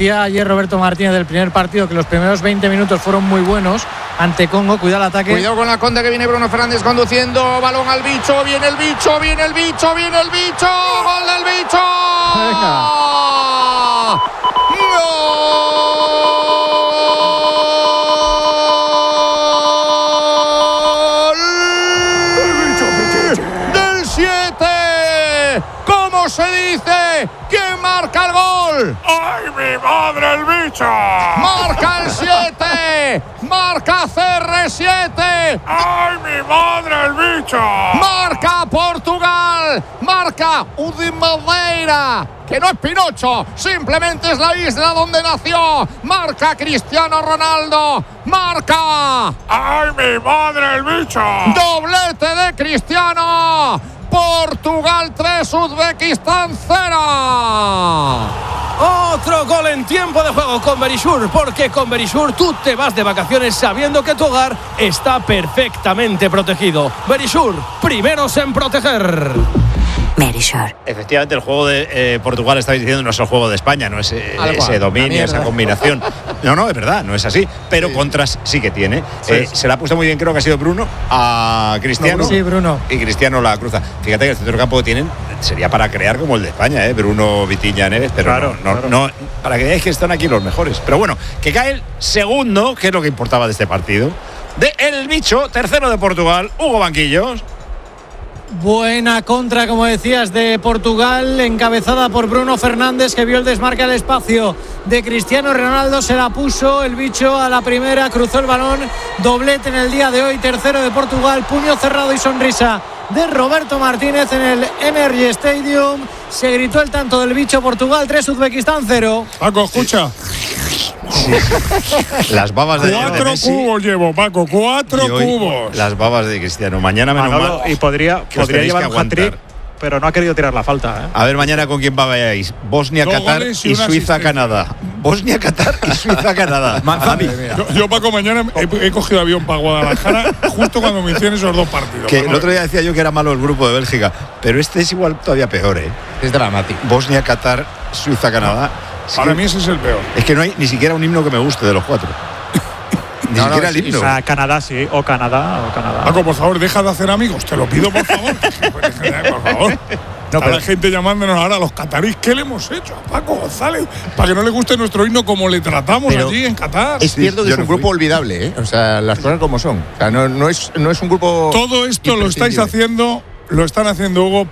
decía ayer Roberto Martínez del primer partido que los primeros 20 minutos fueron muy buenos ante Congo. Cuidado el ataque. Cuidado con la contra que viene Bruno Fernández conduciendo. Balón al bicho. Viene el bicho. Viene el bicho. Viene el bicho. ¡Gol del bicho! Venga. ¡Del 7! ¿Cómo se dice? ¿Quién marca el gol? ¡Ay, mi madre, el bicho! ¡Marca el 7! ¡Marca CR7! ¡Ay, mi madre, el bicho! ¡Marca Portugal! ¡Marca Udi Madeira! Que no es Pinocho, simplemente es la isla donde nació. ¡Marca Cristiano Ronaldo! ¡Marca! ¡Ay, mi madre, el bicho! ¡Doblete de Cristiano! Portugal 3, Uzbekistán 0. Otro gol en tiempo de juego con Verisur, porque con Verisur tú te vas de vacaciones sabiendo que tu hogar está perfectamente protegido. Verisur, primeros en proteger. Verisur. Efectivamente, el juego de Portugal, estáis diciendo, no es el juego de España, no es ese dominio, esa combinación. No, es verdad, no es así. Pero sí. Contras sí que tiene. Sí. Se la ha puesto muy bien, creo que ha sido Bruno, a Cristiano. Sí, Bruno. Y Cristiano la cruza. Fíjate que el centro campo que tienen sería para crear como el de España, Bruno, Vitinha, Neves, pero claro, no, para que veáis que están aquí los mejores. Pero bueno, que cae el segundo, que es lo que importaba de este partido, de El Bicho, tercero de Portugal, Hugo Banquillos. Buena contra, como decías, de Portugal, encabezada por Bruno Fernández, que vio el desmarque al espacio de Cristiano Ronaldo, se la puso el bicho a la primera, cruzó el balón, doblete en el día de hoy, tercero de Portugal, puño cerrado y sonrisa de Roberto Martínez en el Energy Stadium. Se gritó el tanto del bicho. Portugal 3, Uzbekistán 0. Paco, escucha. Sí. Las babas de Messi. 4 cubos llevo, Paco, 4 cubos. Las babas de Cristiano. Mañana menos mal. Y podría llevar un hat-trick, pero no ha querido tirar la falta. A ver, mañana con quién vayáis. Bosnia, Qatar y Suiza, Canadá. Bosnia, Qatar y Suiza, Canadá. Yo, Paco, mañana he cogido avión para Guadalajara justo cuando me hicieron esos dos partidos. Que el otro día decía yo que era malo el grupo de Bélgica, pero este es igual todavía peor, Es dramático. Bosnia, Qatar, Suiza, Canadá. Para mí ese es el peor. Es que no hay ni siquiera un himno que me guste de los 4. Ni siquiera el himno. Canadá sí, o Canadá. Paco, por favor, deja de hacer amigos. Te lo pido, por favor. Por favor. Pero la gente llamándonos ahora a los catarís. ¿Qué le hemos hecho a Paco González para que no le guste nuestro himno como le tratamos allí en Qatar? Es cierto que es un grupo olvidable, O sea, las cosas como son. O sea, no es un grupo. Todo esto lo están haciendo, Hugo,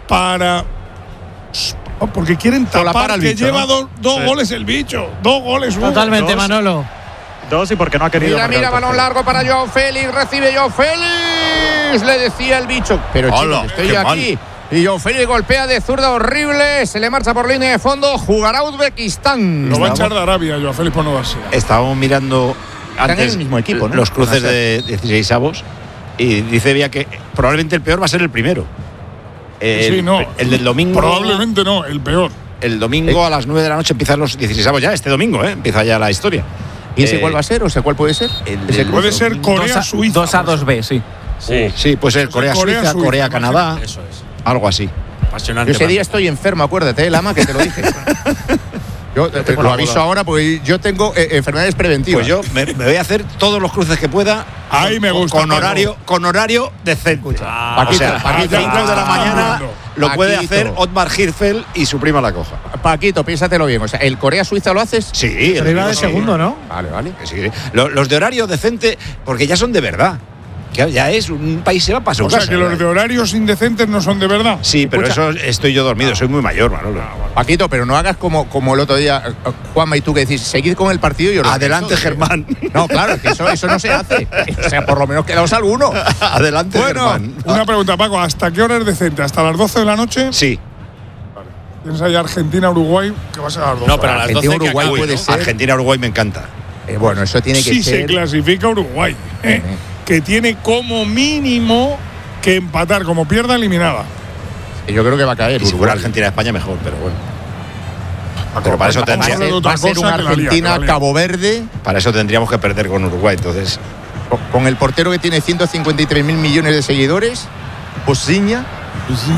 porque quieren tapar que bicho, lleva dos goles el bicho. 2 goles, Hugo. Totalmente, Manolo. 2 y porque no ha querido. Mira, balón largo para Joao Félix. Recibe Joao Félix. Le decía el bicho. Pero chicos, estoy yo aquí. Y Joao Félix golpea de zurda horrible. Se le marcha por línea de fondo. Jugará Uzbekistán. Lo va a echar de Arabia, Joao Félix, por no darse. Estábamos mirando antes el mismo equipo, ¿no? Los cruces de 16avos. Y dice Vía que probablemente el peor va a ser el primero. El del domingo. Probablemente no, el peor. El domingo a las 9 de la noche empiezan los 16avos ya, este domingo, empieza ya la historia. ¿Y ese cuál va a ser? O sea, ¿cuál puede ser? Puede ser Corea-Suiza. 2A, 2B, sí. Sí, puede ser Corea-Suiza, Corea-Canadá. Eso es. Algo así. Apasionante. Yo ese día estoy enfermo, acuérdate, Lama, que te lo dije. Yo te lo aviso ahora porque yo tengo enfermedades preventivas. Pues yo me voy a hacer todos los cruces que pueda. Ahí me gusta. Con horario decente. Paquito, o sea, a las 5 de la mañana lo puede hacer Otmar Hirfeld y su prima la coja. Paquito, piénsatelo bien. O sea, ¿el Corea-Suiza lo haces? Sí. Pero iba de segundo, ¿no? Vale. Sí. Los de horario decente, porque ya son de verdad. Que ya es un país se va para su casa. O sea, que los de horarios indecentes no son de verdad. Sí, pero eso estoy yo dormido, soy muy mayor, Manolo. Paquito, pero no hagas como el otro día, Juanma y tú, que decís, seguid con el partido y os adelante, Germán. No, claro, que eso no se hace. O sea, por lo menos quedaos alguno. Adelante, Germán. Una pregunta, Paco, ¿hasta qué hora es decente? ¿Hasta las 12 de la noche? Sí. Vale. Piensa ya Argentina-Uruguay, que va a ser a las 12. No, pero a las 12 Uruguay puede ser. Argentina-Uruguay me encanta. Bueno, eso tiene que ser. Si se clasifica Uruguay, que tiene como mínimo que empatar, como pierda eliminada. Yo creo que va a caer. Y si fuera Argentina-España mejor, pero bueno. Pero para eso tendríamos va a ser una Argentina-Cabo Verde. Para eso tendríamos que perder con Uruguay, entonces. Con el portero que tiene 153.000 millones de seguidores, Bosnia.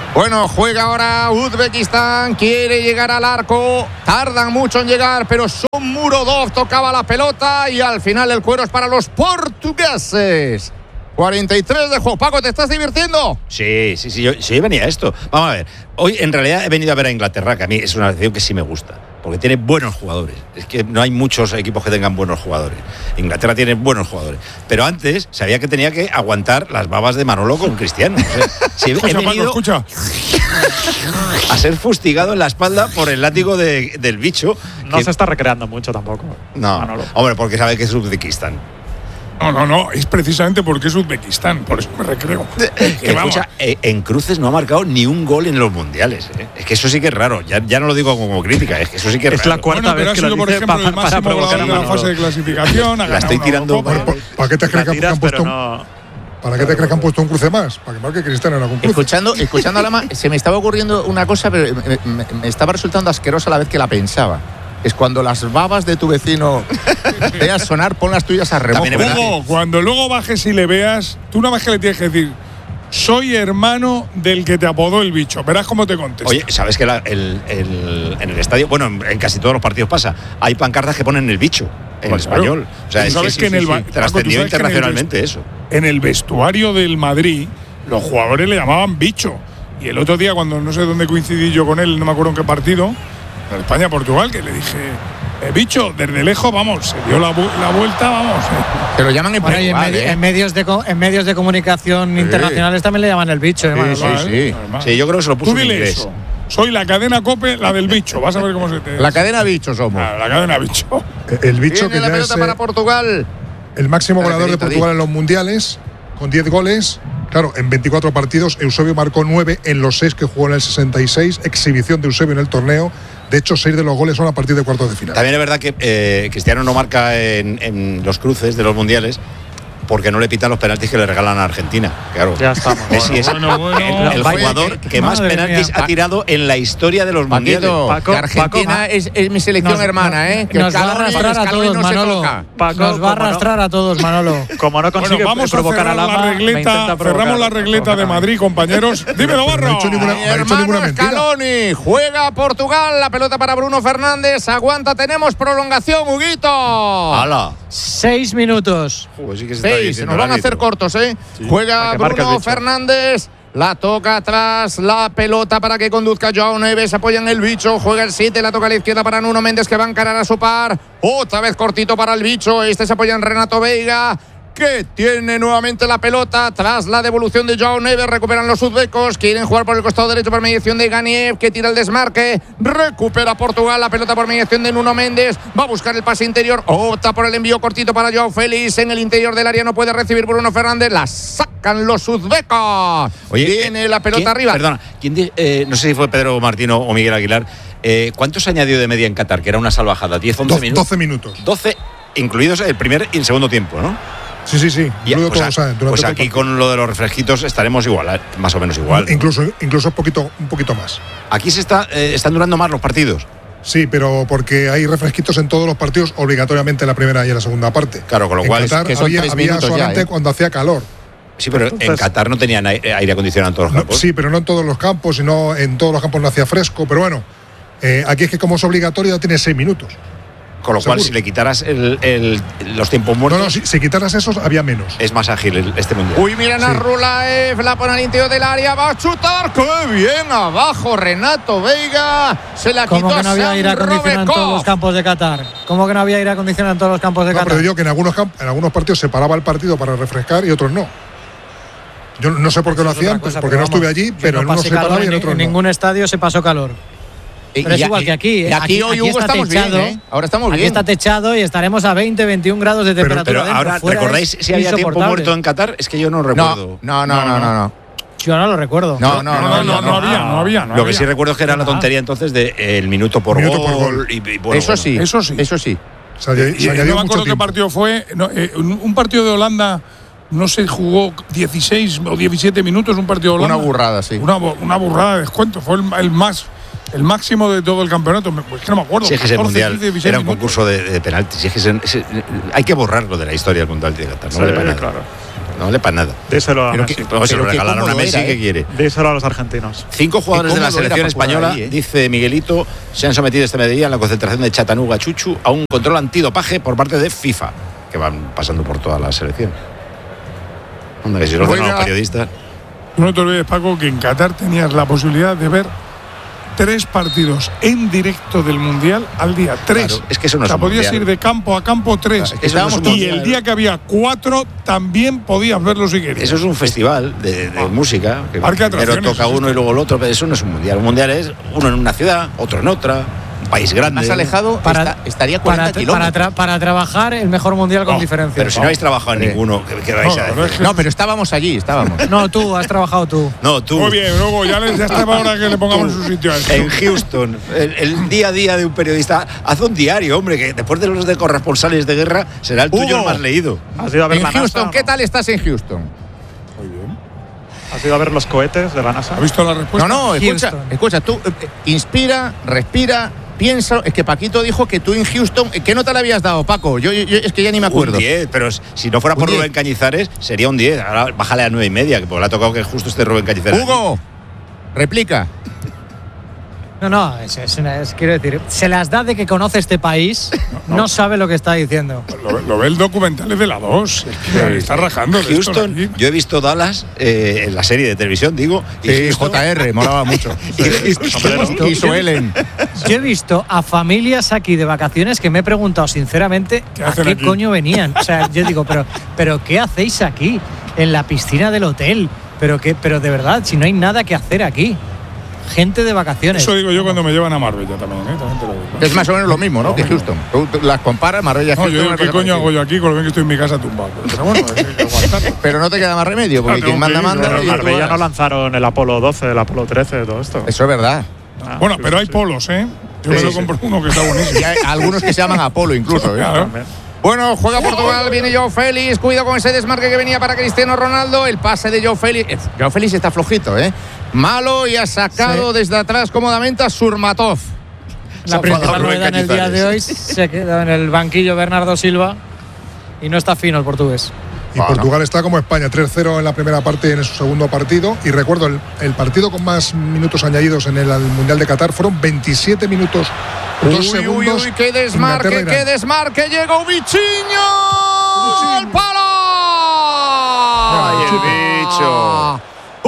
Bueno, juega ahora Uzbekistán, quiere llegar al arco, tardan mucho en llegar, pero Shomurodov tocaba la pelota y al final el cuero es para los portugueses. 43 de juego. Paco, ¿te estás divirtiendo? Sí, yo venía a esto. Vamos a ver, hoy en realidad he venido a ver a Inglaterra, que a mí es una selección que sí me gusta, porque tiene buenos jugadores. Es que no hay muchos equipos que tengan buenos jugadores. Inglaterra tiene buenos jugadores. Pero antes sabía que tenía que aguantar las babas de Manolo con Cristiano. O sea, si he venido Escucha. a ser fustigado en la espalda por el látigo del bicho. No se está recreando mucho tampoco. No, Manolo. hombre, porque sabe que es Uzbekistán. No, es precisamente porque es Uzbekistán, por eso me recreo. Escucha, en cruces no ha marcado ni un gol en los mundiales. Es que eso sí que es raro. Ya no lo digo como crítica, es que eso sí que es raro. La cuarta vez que lo por dice ejemplo, el máximo goleador de la fase de clasificación. La estoy tirando. ¿Para qué te crees que han puesto ¿Para qué te crees que han puesto un cruce más? Para que marque Cristiano en algún cruce. Escuchando a Lama, se me estaba ocurriendo una cosa, pero me estaba resultando asquerosa a la vez que la pensaba. Es cuando las babas de tu vecino veas sonar, pon las tuyas a remojo. Hugo, cuando luego bajes y le veas, tú nada más que le tienes que decir: soy hermano del que te apodó el bicho. Verás cómo te contesta. Oye, ¿sabes que en el estadio, bueno, en casi todos los partidos pasa, hay pancartas que ponen el bicho en español? O sea, sabes que trascendió internacionalmente eso. En el vestuario del Madrid, los jugadores le llamaban bicho. Y el otro día, cuando no sé dónde coincidí yo con él, no me acuerdo en qué partido, en España-Portugal, que le dije: bicho, desde lejos, vamos, se dio la vuelta, vamos. Te lo llaman en medios de comunicación internacionales también le llaman el bicho. Sí, yo creo que se lo puso en inglés. Eso. Soy la cadena COPE, la del bicho. Vas a ver cómo se te... La cadena bicho somos. La cadena bicho. El bicho Tiene que la ya pelota es para Portugal. El máximo goleador de Portugal en los mundiales, con 10 goles. Claro, en 24 partidos, Eusebio marcó 9 en los 6 que jugó en el 66. Exhibición de Eusebio en el torneo. De hecho, 6 de los goles son a partir de cuartos de final. También es verdad que Cristiano no marca en los cruces de los mundiales porque no le pitan los penaltis que le regalan a Argentina. Claro. Ya estamos. Messi es el jugador que más penaltis ha tirado en la historia de los mundiales. Paco, Argentina es mi selección hermana, Que nos va a arrastrar a todos, Manolo. Nos va a arrastrar a todos, Manolo. Como no consigue vamos provocar a a Lama, cerramos la regleta de Madrid, compañeros. Dímelo, Barro. No ha dicho ninguna mentira. Scaloni, juega Portugal, la pelota para Bruno Fernández, aguanta, tenemos prolongación, Huguito. ¡Hala! 6 minutos. Pues sí que se nos van a hacer cortos, ¿eh? Sí. Juega Bruno Fernández. La toca atrás, la pelota para que conduzca Joao Neves, apoya en el bicho, juega el 7, la toca a la izquierda para Nuno Méndez que va a encarar a su par. Otra vez cortito para el bicho, este se apoya en Renato Veiga, que tiene nuevamente la pelota tras la devolución de Joao Neves. Recuperan los uzbecos, quieren jugar por el costado derecho por mediación de Ganiev, que tira el desmarque, recupera Portugal la pelota por mediación de Nuno Méndez, va a buscar el pase interior, opta por el envío cortito para Joao Félix, en el interior del área no puede recibir Bruno Fernández, la sacan los uzbecos. Oye, tiene la pelota arriba. Perdona, no sé si fue Pedro Martino o Miguel Aguilar, ¿cuántos añadió de media en Qatar? Que era una salvajada, 10, 11 minutos. 12 minutos. 12, incluidos el primer y el segundo tiempo, ¿no? Sí. Pues aquí con lo de los refresquitos estaremos igual, más o menos igual. Incluso un poquito más. Aquí están durando más los partidos. Sí, pero porque hay refresquitos en todos los partidos, obligatoriamente en la primera y en la segunda parte. Claro, con lo cual Qatar que son había solamente cuando hacía calor. Sí, pero entonces, en Qatar no tenían aire acondicionado en todos los campos. Sí, pero no en todos los campos, sino en todos los campos no hacía fresco. Pero bueno, aquí es que como es obligatorio tiene 6 minutos. Con lo cual, si le quitaras los tiempos muertos… No, si quitaras esos, había menos. Es más ágil este mundial. Uy, miren a Rulaev, la pone al interior del área, va a chutar. ¡Qué bien! Abajo Renato Veiga, se la quitó. ¿Cómo que no había aire acondicionado en todos los campos de Qatar? ¿Cómo que no había aire acondicionado en todos los campos de Qatar? Pero digo que en algunos partidos se paraba el partido para refrescar y otros no. Yo no sé por qué lo hacían, porque no estuve allí, pero en unos se paraba y en otros no. En ningún estadio se pasó calor. Pero es igual que aquí. Aquí hoy, Hugo, estamos techado, bien, Ahora estamos bien. Aquí está techado y estaremos a 20, 21 grados de temperatura. Pero ahora, ¿recordáis si había tiempo muerto en Qatar? Es que yo no recuerdo. No. Yo no lo recuerdo. No había. Lo que sí recuerdo es que era la tontería entonces del minuto por gol. Eso sí. Yo no me acuerdo qué partido fue. Un partido de Holanda no se jugó 16 o 17 minutos, un partido de Holanda. Una burrada, sí. Una burrada de descuento. Fue el máximo de todo el campeonato, es que no me acuerdo. Si es que ese mundial era un concurso de penaltis. Si es que hay que borrarlo de la historia del mundial de Qatar. No vale para nada. Claro. No vale para nada. Díselo a Pero Messi. se lo regalaron a Messi, ¿qué quiere? Díselo a los argentinos. 5 jugadores de la selección española, dice Miguelito, se han sometido este mediodía en la concentración de Chattanooga, Chuchu, a un control antidopaje por parte de FIFA, que van pasando por toda la selección. Anda, que si los los periodistas. No te olvides, Paco, que en Qatar tenías la posibilidad de ver 3 partidos en directo del Mundial al día. 3. Claro, es que eso no es un podías mundial. Ir de campo a campo 3. Y el día que había 4 también podías verlo si querías. Eso es un festival de música. Que primero toca uno y luego el otro, pero eso no es un mundial. Un mundial es uno en una ciudad, otro en otra. País grande. Más alejado estaría 40 kilómetros. Para trabajar el mejor mundial con diferencia. Pero si no habéis trabajado en ninguno, ¿qué vais a decir? No, pero estábamos allí, No, tú, has trabajado tú. No, tú. Muy bien, luego ya estaba ahora que le pongamos en su sitio a esto. En Houston, el día a día de un periodista. Haz un diario, hombre, que después de los de corresponsales de guerra será el tuyo el más leído. ¿Has ido a ver en la Houston, NASA, ¿qué tal estás en Houston? Muy bien. ¿Has ido a ver los cohetes de la NASA? ¿Has visto la respuesta? No, escucha, tú inspira, respira. Piensa, es que Paquito dijo que tú en Houston, ¿qué nota le habías dado, Paco? Yo es que ya ni me acuerdo. Un 10, pero si no fuera por Rubén Cañizares, sería un 10. Ahora bájale a 9,5, que porque le ha tocado que justo esté Rubén Cañizares. Hugo, replica. No, quiero decir, se las da de que conoce este país, no sabe lo que está diciendo. Lo ve el documental de la 2. Está rajando. Houston, yo he visto Dallas en la serie de televisión, digo. Y JR, molaba mucho. y Suelen. Yo he visto a familias aquí de vacaciones que me he preguntado sinceramente a qué coño venían. O sea, yo digo, pero ¿qué hacéis aquí? En la piscina del hotel. Pero de verdad, si no hay nada que hacer aquí. Gente de vacaciones. Eso digo yo cuando me llevan a Marbella también, también te lo digo. Es más o menos lo mismo, ¿no? Que Houston. Tú las comparas, Marbella, Houston. No, yo digo, ¿qué coño hago yo aquí con lo bien que estoy en mi casa tumbado? Pero bueno, pero no te queda más remedio, porque quien manda. En Marbella no lanzaron el Apolo 12, el Apolo 13, todo esto. Eso es verdad. Bueno, pero hay polos, ¿eh? Yo me lo compro uno que está buenísimo. Y hay algunos que se llaman Apolo incluso, ¿eh? Claro. Bueno, juega Portugal, viene Joao Félix, cuidado con ese desmarque que venía para Cristiano Ronaldo, el pase de Joao Félix. Joao Félix está flojito, malo, y ha sacado desde atrás cómodamente a Surmatov. La principal novedad en el día de hoy se queda en el banquillo Bernardo Silva y no está fino el portugués. Y Portugal está como España, 3-0 en la primera parte en su segundo partido. Y recuerdo, el partido con más minutos añadidos en el Mundial de Qatar fueron 27 minutos, 2 segundos. Uy, qué desmarque, llegó Bichiño. ¡Al palo! ¡Ay, el bicho!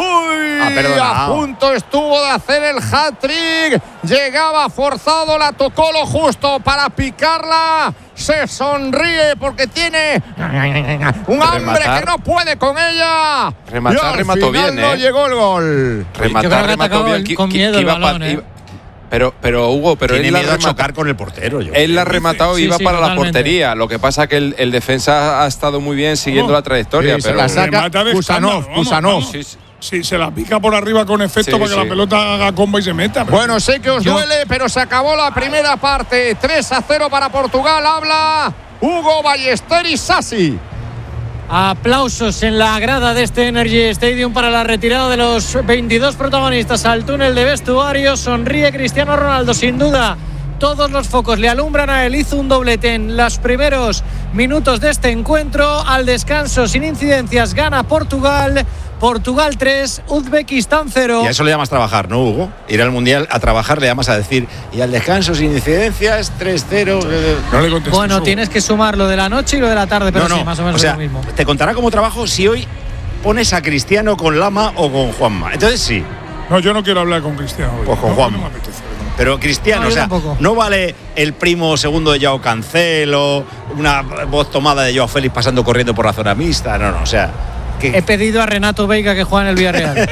A punto estuvo de hacer el hat-trick. Llegaba forzado, la tocó lo justo para picarla. Se sonríe porque tiene un hambre que no puede con ella. Remató bien, no llegó el gol. Remató bien. Con miedo el balón, Pero Hugo, tiene miedo a chocar con el portero. Él la ha rematado y iba para totalmente. la portería. Lo que pasa es que el defensa ha estado muy bien siguiendo la trayectoria. Sí, pero la saca Kusanov. Sí, se la pica por arriba con efecto para que la pelota haga comba y se meta. Bueno, sé que os duele, pero se acabó la primera parte. 3-0 para Portugal. Habla Hugo Ballester Sassi. Aplausos en la grada de este Energy Stadium para la retirada de los 22 protagonistas al túnel de vestuario. Sonríe Cristiano Ronaldo, sin duda. Todos los focos le alumbran a él. Hizo un doblete en los primeros minutos de este encuentro. Al descanso, sin incidencias, gana Portugal. Portugal 3, Uzbekistán 0. Y a eso le llamas trabajar, ¿no, Hugo? Ir al Mundial a trabajar le llamas a decir, y al descanso sin incidencias, 3-0. No le contestes. Bueno, Hugo. tienes que sumar lo de la noche y lo de la tarde, pero sí, más o menos es lo mismo. Te contará como trabajo si hoy pones a Cristiano con Lama o con Juanma. Entonces sí. No, yo no quiero hablar con Cristiano hoy. Pues con Juanma. No me apetece. Pero Cristiano, tampoco. No vale el primo segundo de Joao Cancelo, una voz tomada de Joao Félix pasando corriendo por la zona mixta. No, o sea. He pedido a Renato Veiga que juegue en el Villarreal.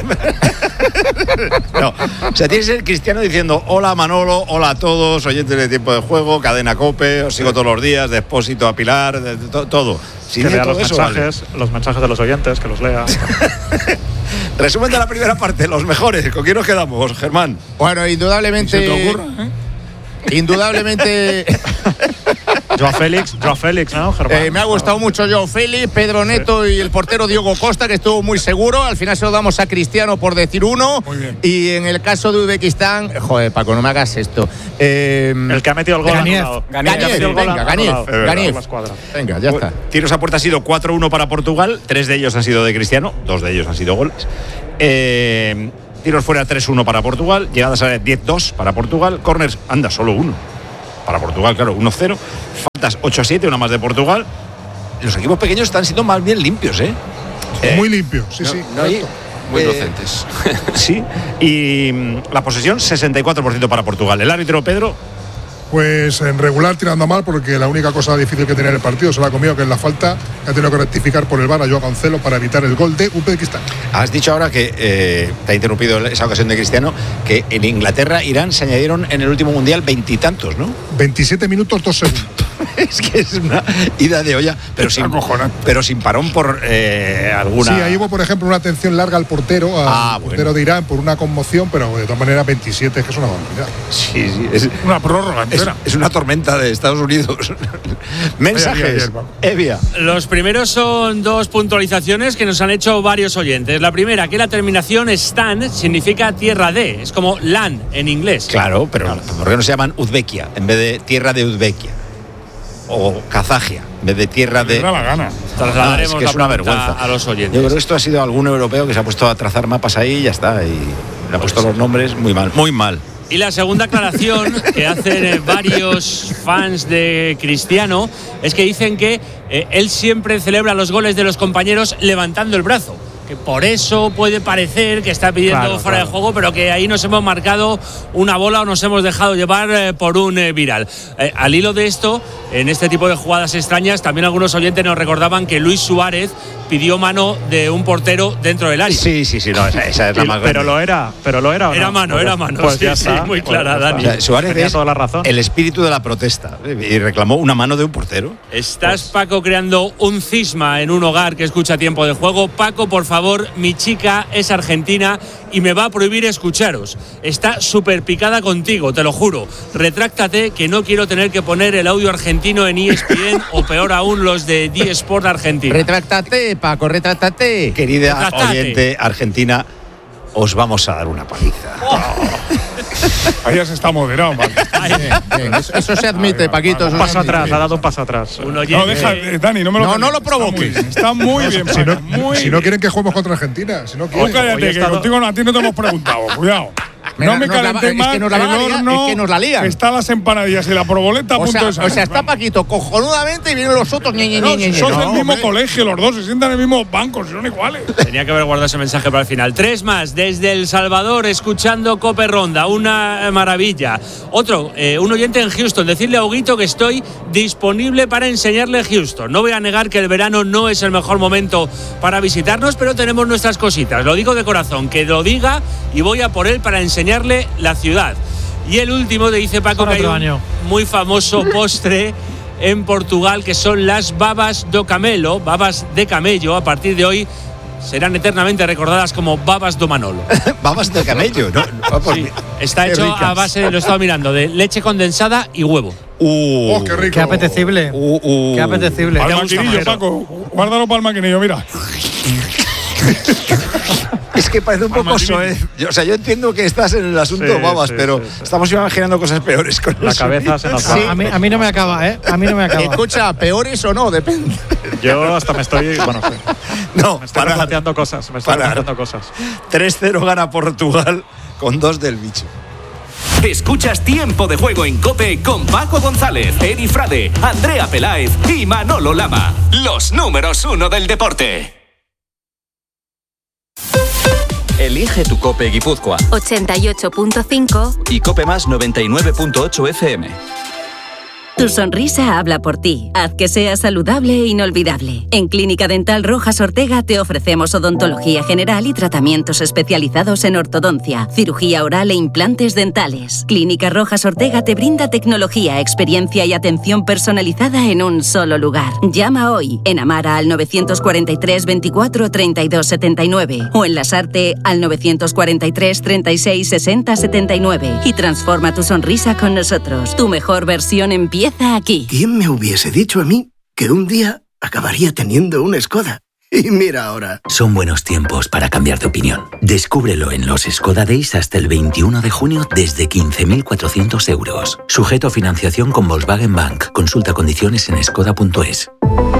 No, o sea, tienes el Cristiano diciendo hola Manolo, hola a todos, oyentes de Tiempo de Juego, Cadena COPE, os sigo todos los días, de Expósito a Pilar, todo. Que lea los mensajes de los oyentes, que los lea. Resumen de la primera parte, los mejores. ¿Con quién nos quedamos, Germán? Bueno, indudablemente. ¿Se te ocurra, Indudablemente. Joao Félix, ¿no, Germán? Me ha gustado mucho Joao Félix, Pedro Neto y el portero Diogo Costa, que estuvo muy seguro. Al final se lo damos a Cristiano por decir uno. Muy bien. Y en el caso de Uzbekistán, joder, Paco, no me hagas esto. El que ha metido el gol Ganiev. Venga, ya está. Tiros a puerta ha sido 4-1 para Portugal, 3 de ellos han sido de Cristiano, 2 de ellos han sido goles. Tiros fuera 3-1 para Portugal, llegadas a 10-2 para Portugal, corners anda solo 1 para Portugal, claro, 1-0, faltas 8-7, una más de Portugal. Los equipos pequeños están siendo más bien limpios, Muy limpios, sí. Muy inocentes. Sí, y la posesión 64% para Portugal. El árbitro Pedro. Pues en regular tirando a mal, porque la única cosa difícil que tenía en el partido se la ha comido, que es la falta que ha tenido que rectificar por el VAR a Joao Cancelo para evitar el gol de Uzbekistán. Has dicho ahora que te ha interrumpido esa ocasión de Cristiano, que en Inglaterra, Irán se añadieron en el último mundial 20 y tantos, ¿no? 27 minutos, 2 segundos. Es que es una ida de olla, pero sin parón por alguna. Sí, ahí hubo, por ejemplo, una atención larga al portero, portero de Irán, por una conmovción, pero de todas maneras 27, que es una barbaridad. Sí, es una prórroga entera. Es una tormenta de Estados Unidos. Mensajes. Evia. Los primeros son 2 puntualizaciones que nos han hecho varios oyentes. La primera, que la terminación Stan significa tierra de, es como LAN en inglés. Claro, pero ¿por qué no se llaman Uzbekia en vez de tierra de Uzbekia? O Kazakia, en vez de tierra de. Me da la gana. Trasladaremos es que es una vergüenza a los oyentes. Yo creo que esto ha sido algún europeo que se ha puesto a trazar mapas ahí y ya está. Y le ha puesto los nombres muy mal, muy mal. Y la segunda aclaración que hacen varios fans de Cristiano es que dicen que él siempre celebra los goles de los compañeros levantando el brazo. Que por eso puede parecer que está pidiendo fuera de juego, pero que ahí nos hemos marcado una bola o nos hemos dejado llevar por un viral. Al hilo de esto, en este tipo de jugadas extrañas, también algunos oyentes nos recordaban que Luis Suárez pidió mano de un portero dentro del área. Sí, no, esa es la más grande. Pero lo era, ¿o no? Era mano. Pues sí, ya está. muy clara, Dani. O sea, Suárez tenía es toda la razón. El espíritu de la protesta y reclamó una mano de un portero. Estás, Paco, creando un cisma en un hogar que escucha Tiempo de Juego. Paco, por favor, mi chica es argentina y me va a prohibir escucharos. Está súper picada contigo, te lo juro. Retráctate, que no quiero tener que poner el audio argentino en ESPN o peor aún los de D-Sport Argentina. Retráctate, Paco, retráctate. Querida oyente argentina, os vamos a dar una paliza. Ahí ya se está moderado, ¿vale? Bien. Eso se admite, Paquito. Un paso atrás, ha dado un paso atrás. No, deja, Dani, no me lo No lo provoques. Está muy bien. Si no quieren que juguemos contra Argentina, si no quieren. Cállate, que contigo a ti no te hemos preguntado. Cuidado. No me calenté más, es que nos la lían. Está las empanadillas y la proboleta a punto de salir. O sea, está Paquito cojonudamente y vienen los otros. Son del mismo colegio los dos, se sientan en el mismo banco, son iguales. Tenía que haber guardado ese mensaje para el final. 3 más, desde El Salvador, escuchando Cope Ronda, una maravilla. Otro, un oyente en Houston, decirle a Huguito que estoy disponible para enseñarle Houston. No voy a negar que el verano no es el mejor momento para visitarnos, pero tenemos nuestras cositas. Lo digo de corazón, que lo diga y voy a por él para enseñarle la ciudad. Y el último, te dice Paco, que hay un muy famoso postre en Portugal, que son las babas do camelo, babas de camello. A partir de hoy serán eternamente recordadas como babas do Manolo. Babas de camello, ¿no? Sí, está hecho a base, lo he estado mirando, de leche condensada y huevo. Qué rico. Qué apetecible. Qué apetecible. Al maquinillo, Paco. Guárdalo para el maquinillo, mira. Es que parece un poco soez. O sea, yo entiendo que estás en el asunto babas, pero estamos imaginando cosas peores con la cabeza. Se nos va. A mí no me acaba, ¿eh? A mí no me acaba. Escucha, peores o no, depende. Yo hasta me estoy. Bueno, sí. No, me estoy planteando cosas. 3-0 gana Portugal con 2 del bicho. Escuchas Tiempo de Juego en COPE con Paco González, Eri Frade, Andrea Peláez y Manolo Lama. Los números 1 del deporte. Elige tu COPE Guipúzcoa 88.5 y COPE Más 99.8 FM. Tu sonrisa habla por ti. Haz que sea saludable e inolvidable. En Clínica Dental Rojas Ortega te ofrecemos odontología general y tratamientos especializados en ortodoncia, cirugía oral e implantes dentales. Clínica Rojas Ortega te brinda tecnología, experiencia y atención personalizada en un solo lugar. Llama hoy en Amara al 943 24 32 79 o en Lasarte al 943 36 60 79 y transforma tu sonrisa con nosotros. Tu mejor versión empieza empieza aquí. ¿Quién me hubiese dicho a mí que un día acabaría teniendo una Skoda? Y mira ahora. Son buenos tiempos para cambiar de opinión. Descúbrelo en los Skoda Days hasta el 21 de junio desde 15.400 euros. Sujeto a financiación con Volkswagen Bank. Consulta condiciones en skoda.es.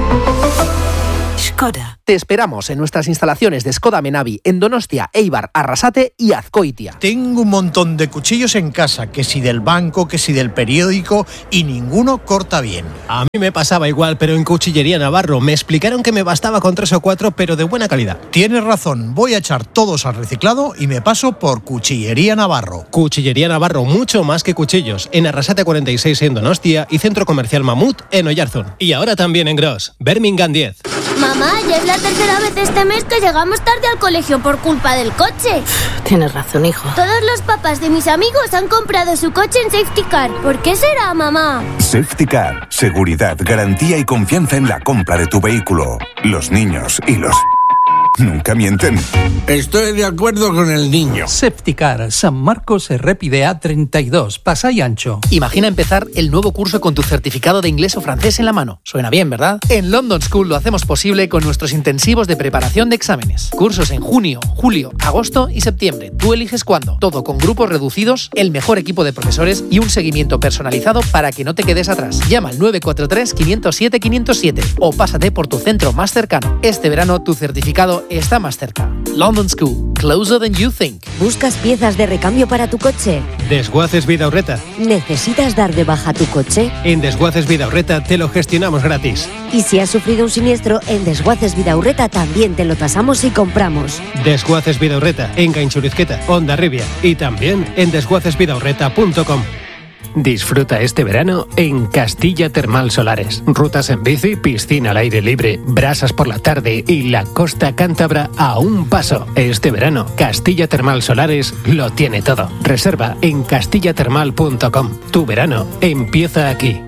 Skoda. Te esperamos en nuestras instalaciones de Skoda Menavi en Donostia, Eibar, Arrasate y Azkoitia. Tengo un montón de cuchillos en casa, que si del banco, que si del periódico, y ninguno corta bien. A mí me pasaba igual, pero en Cuchillería Navarro me explicaron que me bastaba con 3 o 4, pero de buena calidad. Tienes razón, voy a echar todos al reciclado y me paso por Cuchillería Navarro. Cuchillería Navarro, mucho más que cuchillos. En Arrasate 46 en Donostia y Centro Comercial Mamut en Oyarzún. Y ahora también en Gros, Birmingham 10. Mamá, ya es la tercera vez este mes que llegamos tarde al colegio por culpa del coche. Tienes razón, hijo. Todos los papás de mis amigos han comprado su coche en Safety Car. ¿Por qué será, mamá? Safety Car. Seguridad, garantía y confianza en la compra de tu vehículo. Los niños y los... nunca mienten. Estoy de acuerdo con el niño. Septicar, San Marcos Errépide A32, Pasay Ancho. Imagina empezar el nuevo curso con tu certificado de inglés o francés en la mano. Suena bien, ¿verdad? En London School lo hacemos posible con nuestros intensivos de preparación de exámenes. Cursos en junio, julio, agosto y septiembre. Tú eliges cuándo. Todo con grupos reducidos, el mejor equipo de profesores y un seguimiento personalizado para que no te quedes atrás. Llama al 943 507 507 o pásate por tu centro más cercano. Este verano tu certificado está más cerca. London School, closer than you think. ¿Buscas piezas de recambio para tu coche? Desguaces Vidaurreta. ¿Necesitas dar de baja tu coche? En Desguaces Vidaurreta te lo gestionamos gratis. Y si has sufrido un siniestro, en Desguaces Vidaurreta también te lo tasamos y compramos. Desguaces Vidaurreta, en Gainchurizqueta, Hondarribia y también en desguacesvidaurreta.com. Disfruta este verano en Castilla Termal Solares. Rutas en bici, piscina al aire libre, brasas por la tarde y la costa cántabra a un paso. Este verano, Castilla Termal Solares lo tiene todo. Reserva en castillatermal.com. Tu verano empieza aquí.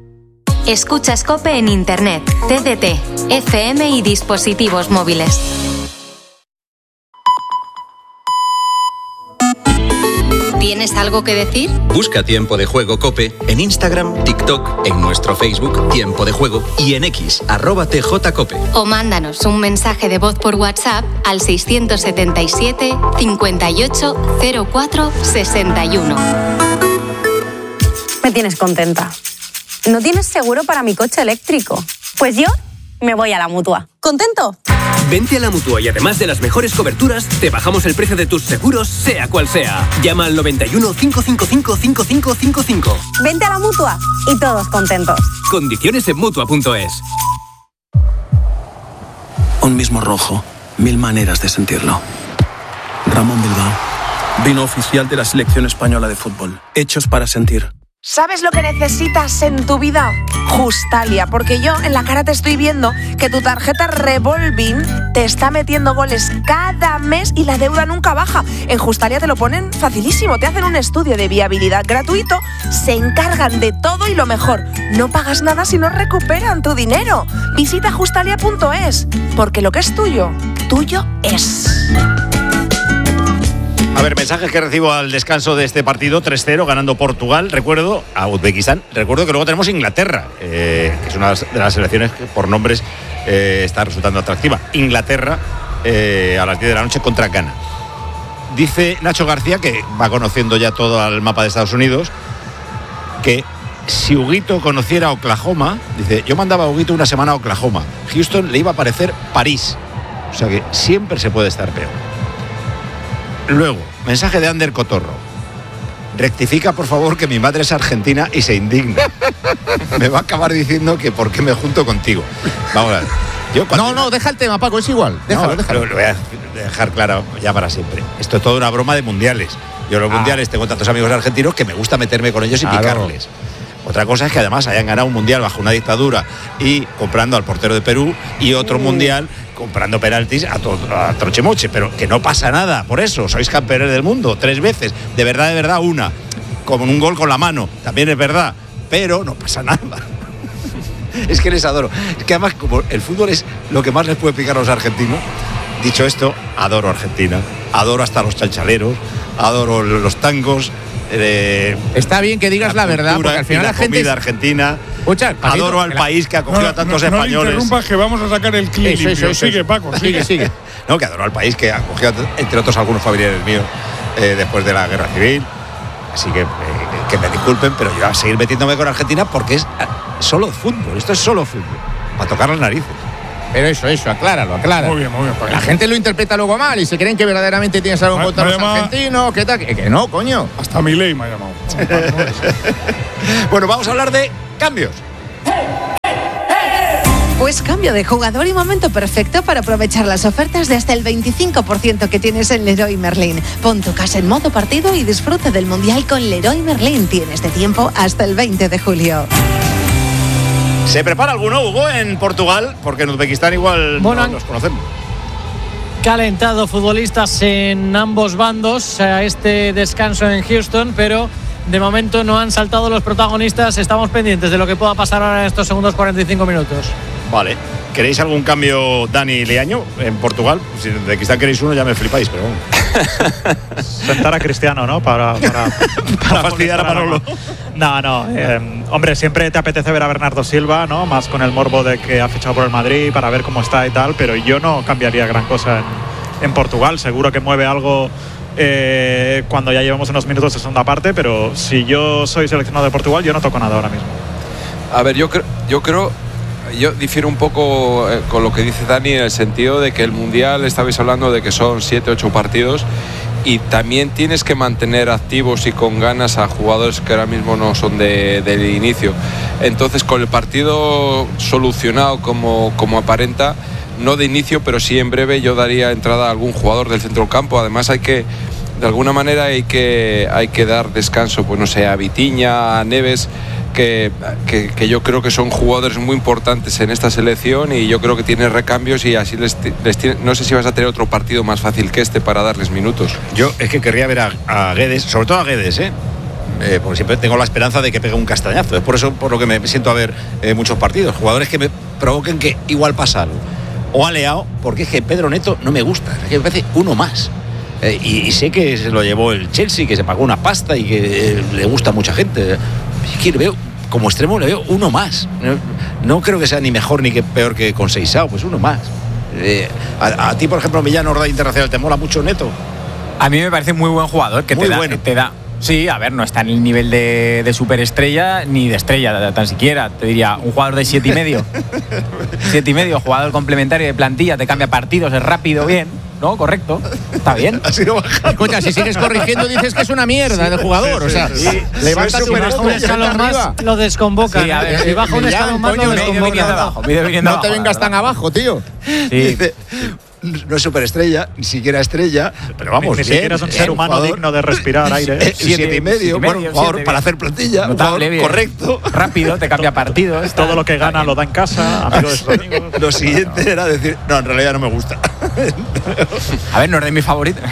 Escuchas COPE en Internet, TDT, FM y dispositivos móviles. ¿Tienes algo que decir? Busca Tiempo de Juego COPE en Instagram, TikTok, en nuestro Facebook Tiempo de Juego y en X, @TJCOPE. O mándanos un mensaje de voz por WhatsApp al 677 58 04 61. Me tienes contenta. ¿No tienes seguro para mi coche eléctrico? Pues yo me voy a la Mutua. ¿Contento? Vente a la Mutua y además de las mejores coberturas, te bajamos el precio de tus seguros, sea cual sea. Llama al 91 555 5555. Vente a la Mutua y todos contentos. Condiciones en Mutua.es. Un mismo rojo, 1000 maneras de sentirlo. Ramón Bilbao, vino oficial de la selección española de fútbol. Hechos para sentir. ¿Sabes lo que necesitas en tu vida? Justalia, porque yo en la cara te estoy viendo que tu tarjeta Revolving te está metiendo goles cada mes y la deuda nunca baja. En Justalia te lo ponen facilísimo, te hacen un estudio de viabilidad gratuito, se encargan de todo y lo mejor, no pagas nada si no recuperan tu dinero. Visita justalia.es, porque lo que es tuyo, tuyo es. A ver, mensajes que recibo al descanso de este partido, 3-0, ganando Portugal, recuerdo, a Uzbekistán. Recuerdo que luego tenemos Inglaterra, que es una de las selecciones que por nombres está resultando atractiva. Inglaterra a las 10 de la noche contra Ghana. Dice Nacho García, que va conociendo ya todo el mapa de Estados Unidos, que si Huguito conociera Oklahoma, dice, yo mandaba a Huguito una semana a Oklahoma. Houston le iba a parecer París. O sea que siempre se puede estar peor. Luego, mensaje de Ander Cotorro. Rectifica, por favor, que mi madre es argentina y se indigna. Me va a acabar diciendo que por qué me junto contigo. Vamos a ver. No, deja el tema, Paco, es igual. Déjalo. Lo voy a dejar claro ya para siempre. Esto es toda una broma de mundiales. Yo en los mundiales tengo tantos amigos argentinos que me gusta meterme con ellos y picarles. Otra cosa es que además hayan ganado un mundial bajo una dictadura y comprando al portero de Perú y otro mundial comprando penaltis a trochemoche, pero que no pasa nada por eso. Sois campeones del mundo 3 veces, de verdad una, como un gol con la mano, también es verdad, pero no pasa nada. Es que les adoro. Es que además, como el fútbol es lo que más les puede picar a los argentinos, dicho esto, adoro Argentina, adoro hasta los chalchaleros, adoro los tangos, Está bien que digas la verdad, porque al final la gente comida argentina. Escucha, adoro al país que acogió a tantos españoles. No interrumpas, que vamos a sacar el clip. Eso. Sigue, Paco, sigue. No, que adoro al país que acogió, entre otros, algunos familiares míos después de la guerra civil. Así que me disculpen, pero yo voy a seguir metiéndome con Argentina porque es solo fútbol. Esto es solo fútbol. Para tocar las narices. Pero eso, acláralo. Muy bien. La gente lo interpreta luego mal y se creen que verdaderamente tienes algo contra los argentinos. ¿Qué tal? Que no, coño. Hasta Milei me ha llamado. Bueno, vamos a hablar de cambios. Pues cambio de jugador y momento perfecto para aprovechar las ofertas de hasta el 25% que tienes en Leroy Merlin. Pon tu casa en modo partido y disfruta del Mundial con Leroy Merlin. Tienes de tiempo hasta el 20 de julio. ¿Se prepara alguno, Hugo, en Portugal? Porque en Uzbekistán igual no los conocemos. Calentado futbolistas en ambos bandos a este descanso en Houston, pero de momento no han saltado los protagonistas. Estamos pendientes de lo que pueda pasar ahora en estos segundos 45 minutos. Vale. ¿Queréis algún cambio, Dani y Leaño, en Portugal? Si en Uzbekistán queréis uno, ya me flipáis, pero bueno. Sentar a Cristiano, ¿no? Para fastidiar a Manolo. No. Hombre, siempre te apetece ver a Bernardo Silva, ¿no? Más con el morbo de que ha fichado por el Madrid para ver cómo está y tal, pero yo no cambiaría gran cosa en Portugal. Seguro que mueve algo cuando ya llevamos unos minutos de segunda parte, pero si yo soy seleccionado de Portugal, yo no toco nada ahora mismo. A ver, yo difiero un poco con lo que dice Dani, en el sentido de que el Mundial, estabais hablando de que son 7-8 partidos y también tienes que mantener activos y con ganas a jugadores que ahora mismo no son del inicio. Entonces, con el partido solucionado como aparenta, no de inicio, pero sí en breve, yo daría entrada a algún jugador del centro del campo. Además de alguna manera hay que dar descanso, pues no sé, a Vitinha, a Neves, que yo creo que son jugadores muy importantes en esta selección y yo creo que tiene recambios y así les no sé si vas a tener otro partido más fácil que este para darles minutos. Yo es que querría ver a Guedes, sobre todo a Guedes, porque siempre tengo la esperanza de que pegue un castañazo. Es por eso por lo que me siento a ver muchos partidos, jugadores que me provoquen que igual pasa algo. O a Leao, porque es que Pedro Neto no me gusta, es que me parece uno más. Y sé que se lo llevó el Chelsea, que se pagó una pasta y que le gusta a mucha gente. Es que le veo, como extremo, le veo uno más. No creo que sea ni mejor ni que peor que con Seixao, pues uno más. A ti, por ejemplo, Millán Orda Internacional, ¿te mola mucho Neto? A mí me parece muy buen jugador, que te da. Sí, a ver, no está en el nivel de superestrella ni de estrella, tan siquiera. Te diría, un jugador de 7,5. 7,5, jugador complementario de plantilla, te cambia partidos, es rápido, bien. ¿No? Correcto. Está bien. Escucha, si sigues corrigiendo dices que es una mierda de jugador. O sea, levanta tu un escalón más, lo desconvoca. Sí, a ver, si baja un escalón más, lo desconvoca. No te vengas tan abajo, tío. Sí. Dice, no es superestrella, ni siquiera estrella, pero vamos, ni siquiera es un ser humano digno de respirar aire. 7,5, bueno, jugador para hacer plantilla, notable, bien. Correcto. Rápido, te cambia partidos. Todo lo que gana lo da en casa, amigos. Lo siguiente era decir, no, en realidad no me gusta. A ver, no es de mis favoritos.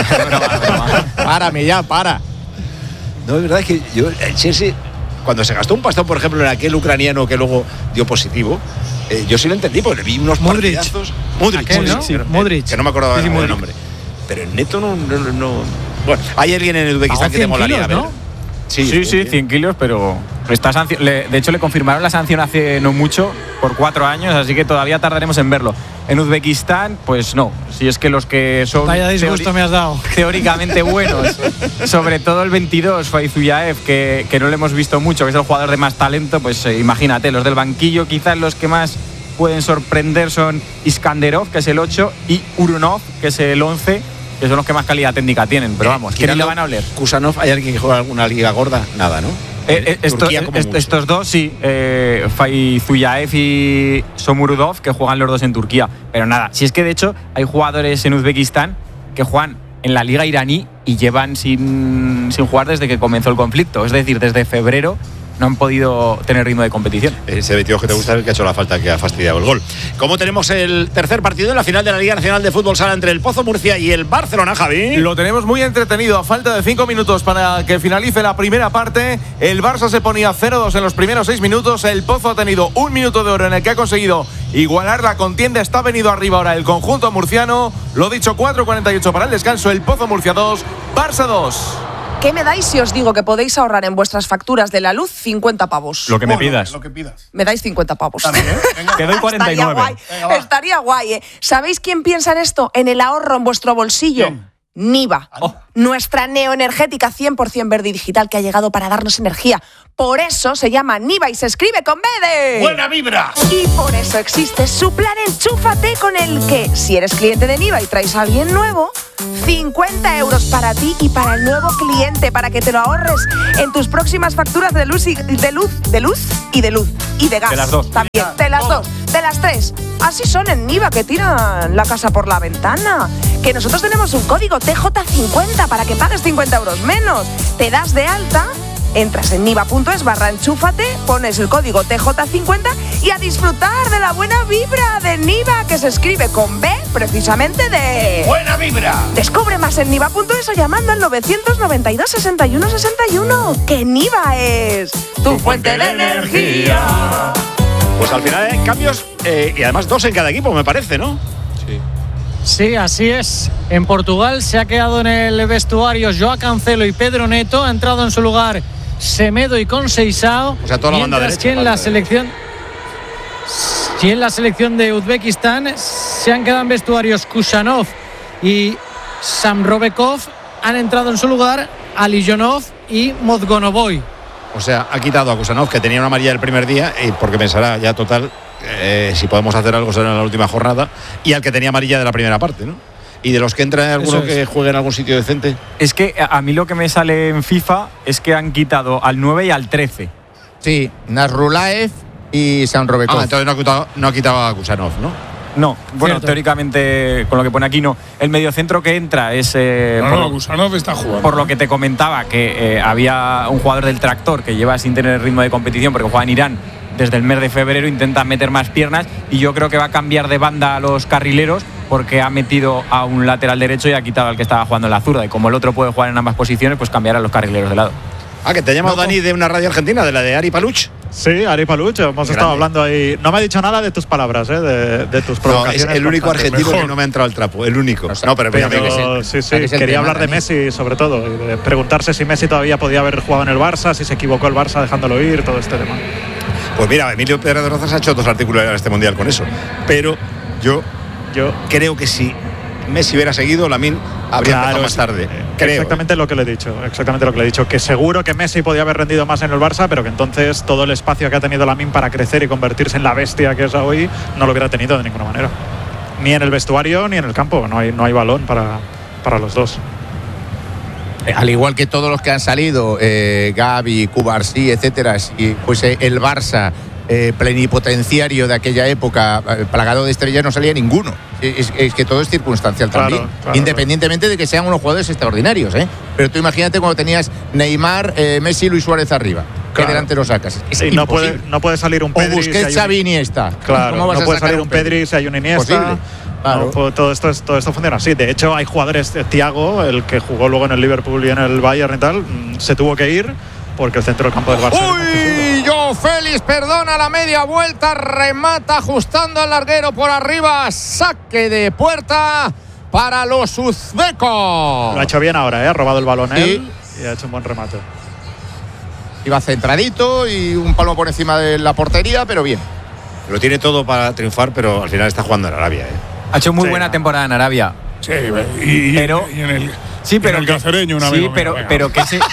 Párame ya, para. No, es verdad que yo, el Chelsea, cuando se gastó un pastón, por ejemplo, en aquel ucraniano que luego dio positivo, yo sí lo entendí, porque vi unos partidazos. Modric, que no me acordaba del nombre. Pero en Neto no. Bueno, hay alguien en el Uzbekistán que te molaría ver. ¿No? Sí, 100 kilos, pero de hecho le confirmaron la sanción hace no mucho, por 4 años, así que todavía tardaremos en verlo. En Uzbekistán, pues no. Si es que los que son vaya disgusto me has dado. Teóricamente buenos, sobre todo el 22, Faizullaev, que no lo hemos visto mucho, que es el jugador de más talento, pues imagínate, los del banquillo quizás los que más pueden sorprender son Iskanderov, que es el 8, y Urunov, que es el 11, que son los que más calidad técnica tienen, pero vamos, que ni le van a oler. Kusanov, ¿hay alguien que juega alguna liga gorda? Nada, ¿no? Estos dos sí, Faizullaev y Somurudov, que juegan los dos en Turquía, pero nada, si es que de hecho hay jugadores en Uzbekistán que juegan en la liga iraní y llevan sin jugar desde que comenzó el conflicto, es decir, desde febrero no han podido tener ritmo de competición. Ese 22 que te gusta es el que ha hecho la falta, que ha fastidiado el gol. ¿Cómo tenemos el tercer partido en la final de la Liga Nacional de Fútbol Sala entre el Pozo Murcia y el Barcelona, Javi? Lo tenemos muy entretenido. A falta de 5 minutos para que finalice la primera parte, el Barça se ponía 0-2 en los primeros 6 minutos. El Pozo ha tenido 1 minuto de oro en el que ha conseguido igualar la contienda. Está venido arriba ahora el conjunto murciano. Lo dicho, 4:48 para el descanso. El Pozo Murcia 2, Barça 2. ¿Qué me dais si os digo que podéis ahorrar en vuestras facturas de la luz 50 pavos? Lo que me pidas. Lo que pidas. Me dais 50 pavos. Te doy 49. Estaría guay, ¿eh? ¿Sabéis quién piensa en esto? En el ahorro en vuestro bolsillo. ¿Quién? Niva, nuestra neoenergética 100% verde y digital que ha llegado para darnos energía. Por eso se llama Niva y se escribe con B de... ¡Buena vibra! Y por eso existe su plan Enchúfate, con el que, si eres cliente de Niva y traes a alguien nuevo, 50 euros para ti y para el nuevo cliente, para que te lo ahorres en tus próximas facturas de luz y de luz y de gas. De las dos. También, de las dos, de las tres. Así son en Niva, que tiran la casa por la ventana. Que nosotros tenemos un código TJ50 para que pagues 50 euros menos. Te das de alta, entras en niva.es/enchúfate, pones el código TJ50 y a disfrutar de la buena vibra de Niva, que se escribe con B, precisamente de... ¡Buena vibra! Descubre más en niva.es o llamando al 992 61 61. Que Niva es tu fuente de energía. Pues al final hay cambios y además 2 en cada equipo, me parece, ¿no? Sí, así es. En Portugal se ha quedado en el vestuario Joao Cancelo y Pedro Neto. Ha entrado en su lugar Semedo y Conceição. O sea, toda la banda derecha. Que en la selección de Uzbekistán se han quedado en vestuarios Kusanov y Samrovekov. Han entrado en su lugar Alijonov y Mozgonovoy. O sea, ha quitado a Kusanov, que tenía una amarilla el primer día, y porque pensará ya total, si podemos hacer algo será en la última jornada, y al que tenía amarilla de la primera parte, ¿no? Y de los que entra, alguno que juegue en algún sitio decente. Es que a mí lo que me sale en FIFA es que han quitado al 9 y al 13. Sí, Nasrulaev y Samrovekov. Entonces no ha quitado a Kusanov, ¿no? No, bueno, Cierto. Teóricamente, con lo que pone aquí, no. El mediocentro que entra es. Kusanov está jugando. Por lo que te comentaba, que había un jugador del Tractor que lleva sin tener ritmo de competición porque juega en Irán desde el mes de febrero, intenta meter más piernas, y yo creo que va a cambiar de banda a los carrileros porque ha metido a un lateral derecho y ha quitado al que estaba jugando en la zurda. Y como el otro puede jugar en ambas posiciones, pues cambiará a los carrileros de lado. Ah, que te ha llamado Dani de una radio argentina, de la de Ari Paluch. Sí, Ari Paluch, hemos estado hablando ahí. No me ha dicho nada de tus palabras, de tus provocaciones. No, es el único argentino que no me ha entrado al trapo, el único. No, pero sí, quería hablar de Messi sobre todo, y de preguntarse si Messi todavía podía haber jugado en el Barça, si se equivocó el Barça dejándolo ir, todo este tema. Pues mira, Emilio Pérez de Rozas ha hecho 2 artículos en este Mundial con eso, pero yo creo que si Messi hubiera seguido, Lamine habría empezado más tarde. Exactamente lo que le he dicho, que seguro que Messi podía haber rendido más en el Barça, pero que entonces todo el espacio que ha tenido Lamine para crecer y convertirse en la bestia que es hoy no lo hubiera tenido de ninguna manera, ni en el vestuario ni en el campo. No hay balón para los dos. Al igual que todos los que han salido, Gavi, Cubarsí, etcétera, si fuese el Barça plenipotenciario de aquella época, plagado de estrellas, no salía ninguno. Es que todo es circunstancial también, independientemente de que sean unos jugadores extraordinarios, ¿eh? Pero tú imagínate cuando tenías Neymar, Messi, Luis Suárez arriba. ¿Qué delantero sacas? Es no puede salir un Pedri. O Busquets, Xavi, Iniesta. Claro, no puede salir un Pedri si hay un Iniesta. Claro. No, todo esto funciona así. De hecho, hay jugadores, Thiago, el que jugó luego en el Liverpool y en el Bayern y tal, se tuvo que ir porque el centro del campo del Barça. ¡Uy! Joao Félix perdona la media vuelta, remata ajustando al larguero por arriba, saque de puerta para los uzbecos. Lo ha hecho bien ahora, ha robado el balón él y ha hecho un buen remate. Iba centradito y un palo por encima de la portería, pero bien. Lo tiene todo para triunfar, pero al final está jugando en Arabia, Ha hecho muy buena temporada en Arabia. Sí, y en el cacereño una vez. Sí, pero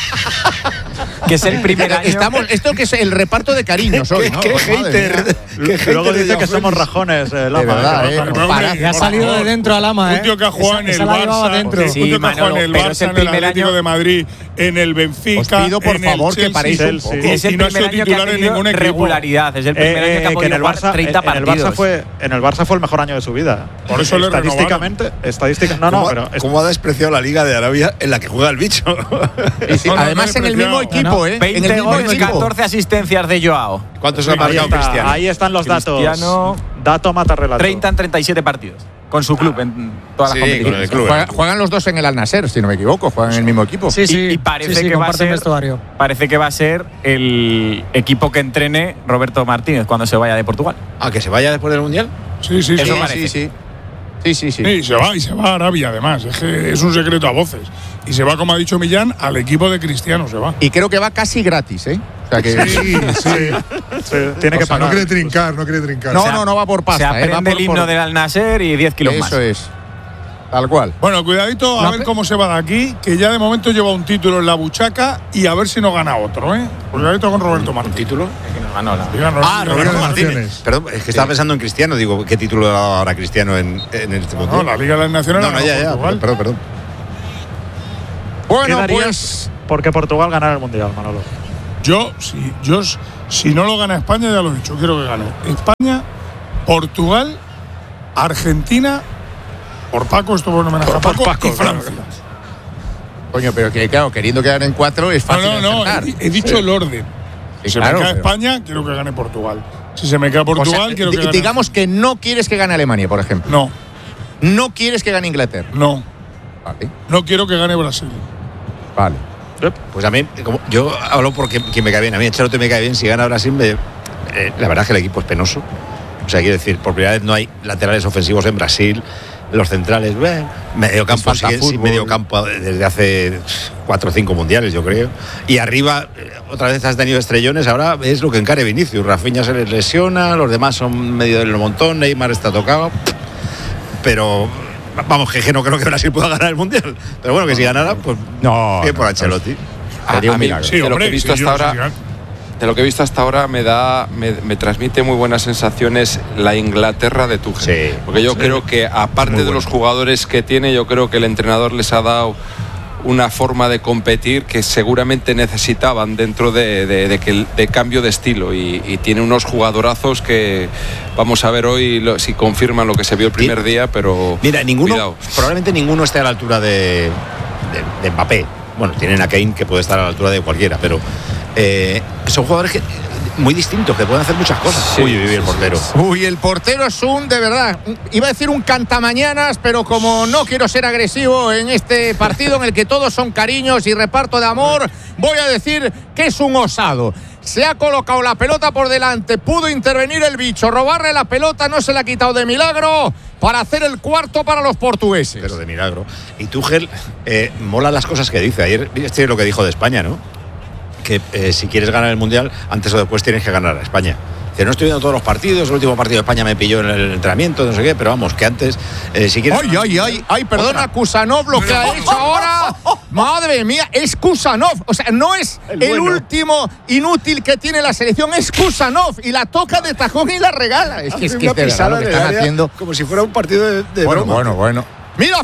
que es el primer año. Esto que es el reparto de cariños hoy, ¿no? Qué hater. Luego dice que somos rajones, Lama. De verdad, Ya ha salido de dentro a Lama, Un tío que ha jugado en el Barça, un tío que ha jugado en el Barça, en el Atlético de Madrid, en el Benfica. Os pido, por favor, que paréis un poco. Es el primer año que ha tenido regularidad. Es el primer año que ha podido jugar 30 partidos. En el Barça fue el mejor año de su vida. Por eso le renovaron. ¿Cómo ha despreciado la Liga de Arabia en la que juega el bicho? Además, en el mismo equipo, 20 goles, 14 asistencias de Joao. ¿Cuántos ha marcado Cristiano? Ahí están los datos. Cristiano, Dato mata relato. 30 en 37 partidos. Con su club en todas las competiciones. Juegan los dos en el Al Nassr, si no me equivoco. Juegan en el mismo equipo. Y parece que va a ser el equipo que entrene Roberto Martínez cuando se vaya de Portugal. ¿Que se vaya después del Mundial? Sí. Sí. Sí. Y se va a Arabia, además. Es que es un secreto a voces. Y se va, como ha dicho Millán, al equipo de Cristiano se va. Y creo que va casi gratis, ¿eh? O sea que sí. Tiene que pagar. No quiere trincar. No va por pasta. Se aprende el himno del Al-Nassr y 10 kilos más. Eso es. Tal cual. Bueno, cuidadito a ver cómo se va de aquí, que ya de momento lleva un título en la buchaca y a ver si no gana otro, ¿eh? Cuidadito con Roberto Martínez. ¿Un título? Es que nos ganó Roberto Martínez. Perdón, es que estaba pensando en Cristiano. Digo, ¿qué título ha dado ahora Cristiano en este momento? No, la Liga de las Naciones. Ya. Perdón. Bueno, pues porque Portugal ganara el Mundial, Manolo. Si no lo gana España, ya lo he dicho, quiero que gane España, Portugal, Argentina, por Paco, esto por homenaje a Paco, y Francia. Coño, pero que claro, queriendo que ganen 4 es fácil. No, he dicho el orden. Si se me cae España, quiero que gane Portugal. Si se me cae Portugal, quiero que gane. Digamos que no quieres que gane Alemania, por ejemplo. No. No quieres que gane Inglaterra. No. Vale. No quiero que gane Brasil. Vale. Pues a mí, yo hablo porque quien me cae bien. A mí Ancelotti me cae bien. Si gana Brasil, la verdad es que el equipo es penoso. O sea, quiero decir, por primera vez no hay laterales ofensivos en Brasil. Los centrales, medio campo sin medio campo desde hace 4 o 5 mundiales, yo creo. Y arriba, otra vez has tenido estrellones. Ahora es lo que encare Vinicius. Rafinha se les lesiona, los demás son medio del montón. Neymar está tocado. Pero vamos, que no creo que Brasil pueda ganar el mundial. Pero bueno, que si ganara, pues bien por Ancelotti. Sería un milagro. Sí, de lo que he visto hasta ahora. De lo que he visto hasta ahora me transmite muy buenas sensaciones la Inglaterra de Tuchel. Porque yo creo que aparte de los jugadores que tiene, yo creo que el entrenador les ha dado una forma de competir que seguramente necesitaban dentro de cambio de estilo y tiene unos jugadorazos que vamos a ver hoy si confirman lo que se vio el primer día, pero mira, probablemente ninguno esté a la altura de Mbappé. Bueno, tienen a Kane que puede estar a la altura de cualquiera, pero son jugadores muy distintos, que pueden hacer muchas cosas. El portero. El portero es de verdad, iba a decir un cantamañanas, pero como no quiero ser agresivo en este partido en el que todos son cariños y reparto de amor, voy a decir que es un osado. Se ha colocado la pelota por delante, pudo intervenir el bicho, robarle la pelota, no se la ha quitado de milagro para hacer el cuarto para los portugueses. Pero de milagro. Y Tuchel, mola las cosas que dice. Ayer, este es lo que dijo de España, ¿no? Que si quieres ganar el Mundial, antes o después tienes que ganar a España. Que no estoy viendo todos los partidos, el último partido de España me pilló en el entrenamiento, no sé qué, pero vamos, que antes, si quieres... ¡Ay, perdona, Kusanov, lo que ha hecho ahora! ¡Madre mía! Es Kusanov, o sea, no es el último inútil que tiene la selección, es Kusanov, y la toca de tajón y la regala. Es que una pisada lo que están haciendo. Como si fuera un partido de broma. Bueno. Mira,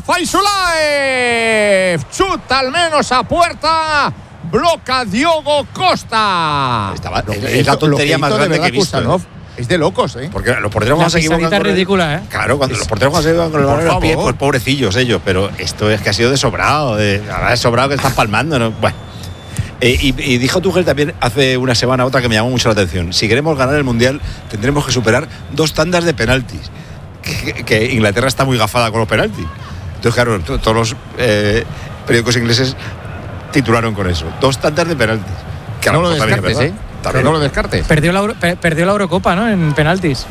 Faisulaev, chuta al menos a puerta. Bloca Diogo Costa. Es la tontería más grande que he visto. Kusanov. Es de locos, ¿eh? Porque los porteros cuando se equivocan. Es ridícula, ¿eh? Claro, cuando los porteros cuando se equivocan con el balón en los pies, pues pobrecillos ellos. Pero esto es que ha sido de sobrado. Ahora es sobrado que están palmando, ¿no? Bueno. Y dijo Tuchel también hace una semana otra que me llamó mucho la atención. Si queremos ganar el Mundial, tendremos que superar 2 tandas de penaltis. Que Inglaterra está muy gafada con los penaltis. Entonces, claro, todos los periódicos ingleses titularon con eso. 2 tandas de penaltis. Que no lo descartes, ¿eh? También. No lo descartes. Perdió la Eurocopa, ¿no? En penaltis.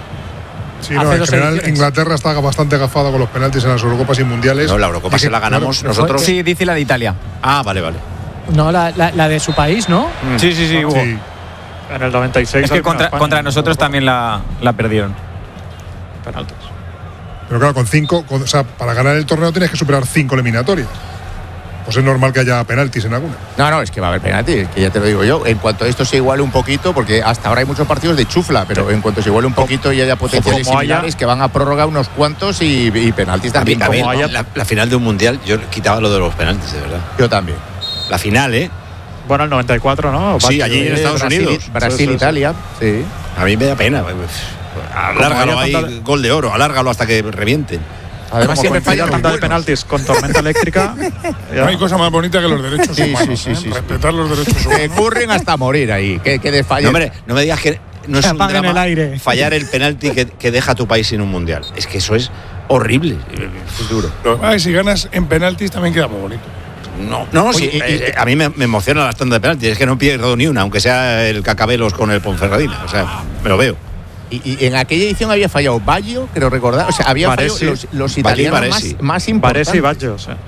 Sí, no, en general Inglaterra está bastante gafada con los penaltis en las Eurocopas y mundiales. No, la Eurocopa se la ganamos nosotros. Sí, dice la de Italia. Ah, vale. No, la de su país, ¿no? Sí, hubo. Sí. En el 96. Es que contra nosotros también la perdieron. Penaltis. Pero claro, con 5, o sea, para ganar el torneo tienes que superar 5 eliminatorias. Pues es normal que haya penaltis en alguna. No, es que va a haber penaltis, que ya te lo digo yo. En cuanto esto se iguale un poquito, porque hasta ahora hay muchos partidos de chufla, pero en cuanto se iguale un poquito y haya potenciales similares, que van a prorrogar unos cuantos y penaltis también. La final de un mundial, yo quitaba lo de los penaltis, de verdad. Yo también. La final, ¿eh? Bueno, el 94, ¿no? Sí, allí en Estados Unidos. Brasil-Italia, sí. A mí me da pena. Alárgalo ahí, gol de oro, alárgalo hasta que revienten. Además, siempre falla tanta de penaltis con tormenta eléctrica. No hay cosa más bonita que los derechos humanos. Sí. Respetar los derechos humanos. Ocurren hasta morir ahí. Que de fallo. No, hombre, no me digas que no es un drama fallar el penalti que deja a tu país sin un mundial. Es que eso es horrible. Es duro. Si ganas en penaltis también queda muy bonito. No, sí. A mí me emociona las tandas de penaltis. Es que no pierdo ni una, aunque sea el Cacabelos con el Ponferradina. O sea, me lo veo. Y en aquella edición había fallado Baggio, creo recordar. O sea, había fallado los italianos más importantes. Baresi y Baggio, sí.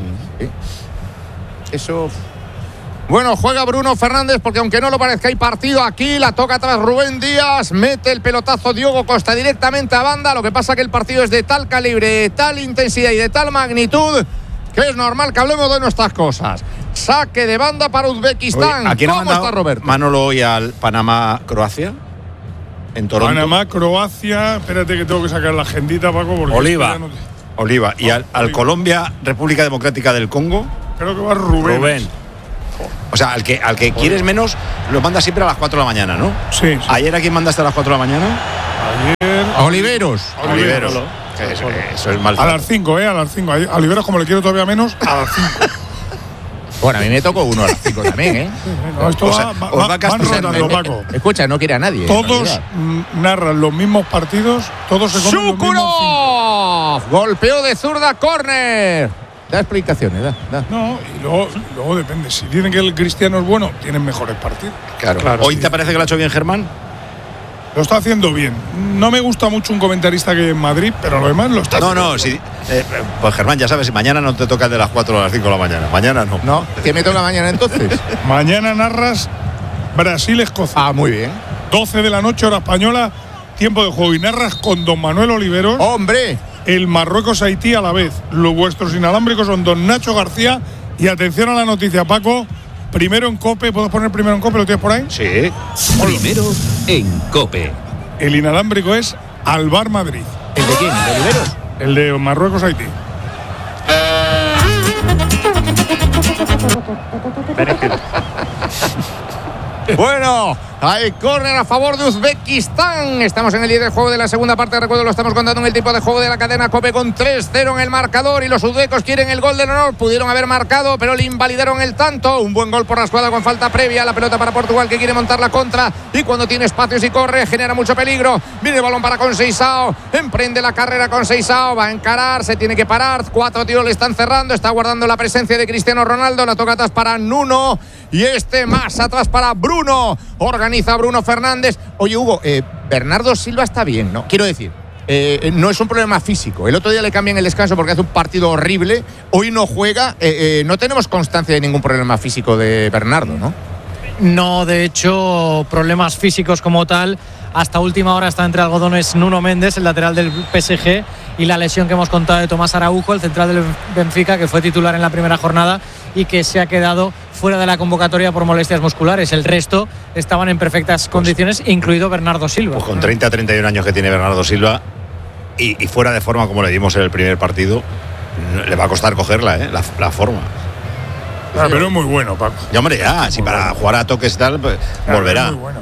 Eso. Bueno, juega Bruno Fernández porque aunque no lo parezca hay partido aquí, la toca atrás Rubén Díaz, mete el pelotazo Diogo Costa directamente a banda, lo que pasa que el partido es de tal calibre, de tal intensidad y de tal magnitud que es normal que hablemos de nuestras cosas. Saque de banda para Uzbekistán. Oye, ¿a quién ¿Cómo está Roberto? Manolo hoy al Panamá-Croacia? En Toronto. Panamá-Croacia, espérate que tengo que sacar la agendita, Paco, porque Oliva. Y al Colombia-República Democrática del Congo. Creo que va Rubén. O sea, al que quieres menos, lo mandas siempre a las 4 de la mañana, ¿no? Sí. ¿Ayer a quién mandaste a las 4 de la mañana? Ayer. A Oliveros. Eso es mal. A las 5, a las 5. A Oliveros, como le quiero todavía menos, a las 5. Bueno, a mí me tocó uno a las 5 también, ¿eh? No, esto van rotando, Paco. Escucha, no quiere a nadie. Todos narran los mismos partidos, todos se comen los mismos 5. Golpeo de zurda, córner. Da explicaciones, da. No, y luego depende. Si dicen que el Cristiano es bueno, tienen mejores partidos. Claro. ¿Hoy te parece que lo ha hecho bien Germán? Lo está haciendo bien. No me gusta mucho un comentarista que hay en Madrid, pero lo demás lo está haciendo bien. Sí. Pues Germán, ya sabes, mañana no te toca el de las 4 a las 5 de la mañana. Mañana no. No, ¿qué me toca mañana entonces? Mañana narras Brasil-Escocia. Ah, muy bien. 12 de la noche, hora española, tiempo de juego. Y narras con don Manuel Oliveros. ¡Hombre! El Marruecos-Haití a la vez. Los vuestros inalámbricos son don Nacho García. Y atención a la noticia, Paco. Primero en COPE. ¿Puedes poner primero en COPE? ¿Lo tienes por ahí? Sí. Primero en COPE. El inalámbrico es Alvar Madrid. ¿El de quién? ¿El de Oliveros? El de Marruecos-Haití. Bueno, hay córner a favor de Uzbekistán. Estamos en el 10 del juego de la segunda parte. Recuerdo, lo estamos contando en el tiempo de juego de la cadena COPE con 3-0 en el marcador. Y los uzbecos quieren el gol del honor. Pudieron haber marcado, pero le invalidaron el tanto. Un buen gol por la escuadra con falta previa. La pelota para Portugal, que quiere montar la contra. Y cuando tiene espacios y corre, genera mucho peligro. Viene el balón para Conceição. Emprende la carrera Conceição. Va a encarar, se tiene que parar. 4 tiros le están cerrando. Está guardando la presencia de Cristiano Ronaldo. La toca atrás para Nuno. Y más atrás para Bruno. Organiza Bruno Fernández. Oye, Hugo, Bernardo Silva está bien, ¿no? Quiero decir, no es un problema físico. El otro día le cambian el descanso porque hace un partido horrible. Hoy no juega. No tenemos constancia de ningún problema físico de Bernardo, ¿no? No, de hecho, problemas físicos como tal. Hasta última hora está entre algodones Nuno Méndez, el lateral del PSG, y la lesión que hemos contado de Tomás Araujo, el central del Benfica, que fue titular en la primera jornada y que se ha quedado fuera de la convocatoria por molestias musculares. El resto estaban en perfectas condiciones, incluido Bernardo Silva. Pues con 30-31 años que tiene Bernardo Silva y fuera de forma como le dimos en el primer partido, le va a costar cogerla, la forma. Pero es muy bueno, Paco. Y hombre, ya, si para jugar a toques y tal, pues volverá. Es muy bueno.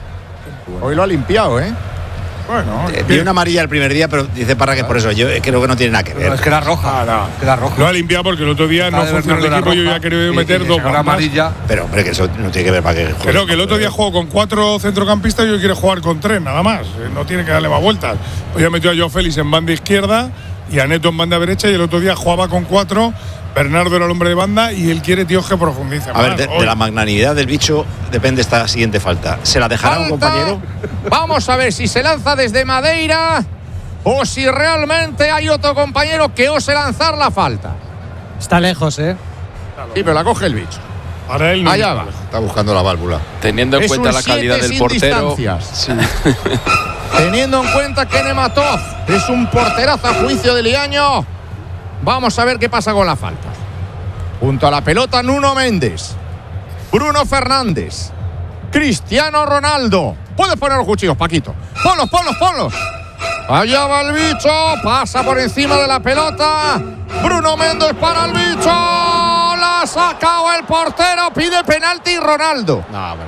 Hoy lo ha limpiado, ¿eh? Bueno, vi una amarilla el primer día, pero dice Parra que es por eso. Yo creo que no tiene nada que ver. No, es que era roja. Lo ha limpiado porque el otro día no funcionó el equipo. Yo ya quería meter dos más. Amarilla. Pero hombre, que eso no tiene que ver para que juegue. Creo que el otro día jugó con 4 centrocampistas y hoy quiere jugar con 3, nada más. No tiene que darle más vueltas. Hoy ha metido a Joao Félix en banda izquierda y a Neto en banda derecha, y el otro día jugaba con 4. Bernardo era el hombre de banda y él quiere, tío, que profundice. A ver, de la magnanimidad del bicho depende esta siguiente falta. ¿Se la dejará un compañero? Vamos a ver si se lanza desde Madeira o si realmente hay otro compañero que ose lanzar la falta. Está lejos, ¿eh? Sí, pero la coge el bicho. Para él no. Allá va. Está buscando la válvula. Teniendo en cuenta la calidad del portero. Sí. Teniendo en cuenta que Nematov es un porterazo a juicio de Liaño. Vamos a ver qué pasa con la falta. Junto a la pelota, Nuno Méndez, Bruno Fernández, Cristiano Ronaldo. Puedes poner los cuchillos, Paquito. Ponlos. Allá va el bicho. Pasa por encima de la pelota. Bruno Méndez para el bicho. La ha sacado el portero. Pide penalti Ronaldo. No, hombre,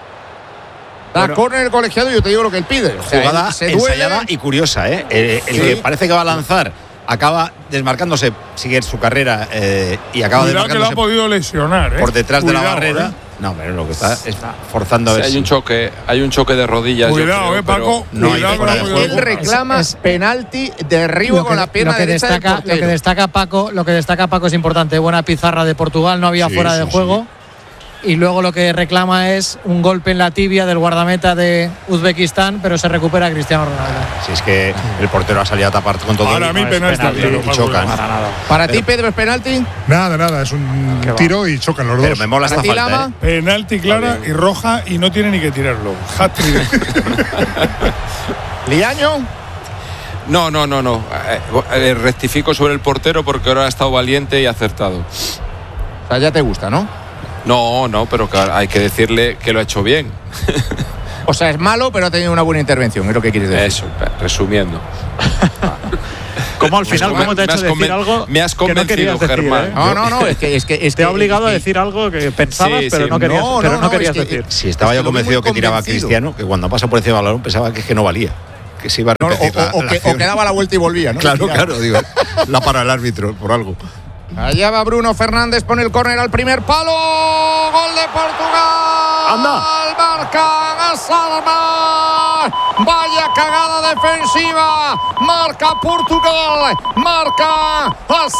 no. La corner el colegiado, yo te digo lo que él pide. Jugada ensayada y curiosa, ¿eh? El que parece que va a lanzar acaba desmarcándose, sigue su carrera y acaba desmarcándose. Que lo ha podido lesionar, por detrás de la barrera. No, pero lo que está forzando a ver. Hay un choque de rodillas. Cuidado, yo creo, Paco. No, él reclama penalti, derribo con la pierna derecha del portero. Lo que destaca Paco es importante. Buena pizarra de Portugal, no había fuera de juego. y luego lo que reclama es un golpe en la tibia del guardameta de Uzbekistán, pero se recupera Cristiano Ronaldo. Si es que el portero ha salido a tapar con todo. Para mí penalti. Y chocan. Para ti, Pedro, ¿es penalti? Nada, es un tiro y chocan los dos. Pero me mola esta falta, Penalti clara y roja y no tiene ni que tirarlo. Hat-trick. ¿Liaño? No. Rectifico sobre el portero porque ahora ha estado valiente y acertado. O sea, ya te gusta, ¿no? No, pero claro, hay que decirle que lo ha hecho bien. O sea, es malo, pero ha tenido una buena intervención, es lo que quieres decir. Eso, resumiendo. ¿Cómo al final, cómo te ha hecho decir algo me has convencido, que no Germán? Decir, No, es que te ha obligado a decir algo que pensabas, pero no querías decir. Si estaba yo convencido que tiraba a Cristiano, que cuando pasa por encima del balón pensaba que no valía. Que se iba a repetir o que daba la vuelta y volvía, ¿no? Claro, digo, la para el árbitro, por algo. Allá va Bruno Fernández, pone el córner al primer palo. ¡Gol de Portugal! ¡Anda! Marca Salma. Vaya cagada defensiva. Marca Portugal. Marca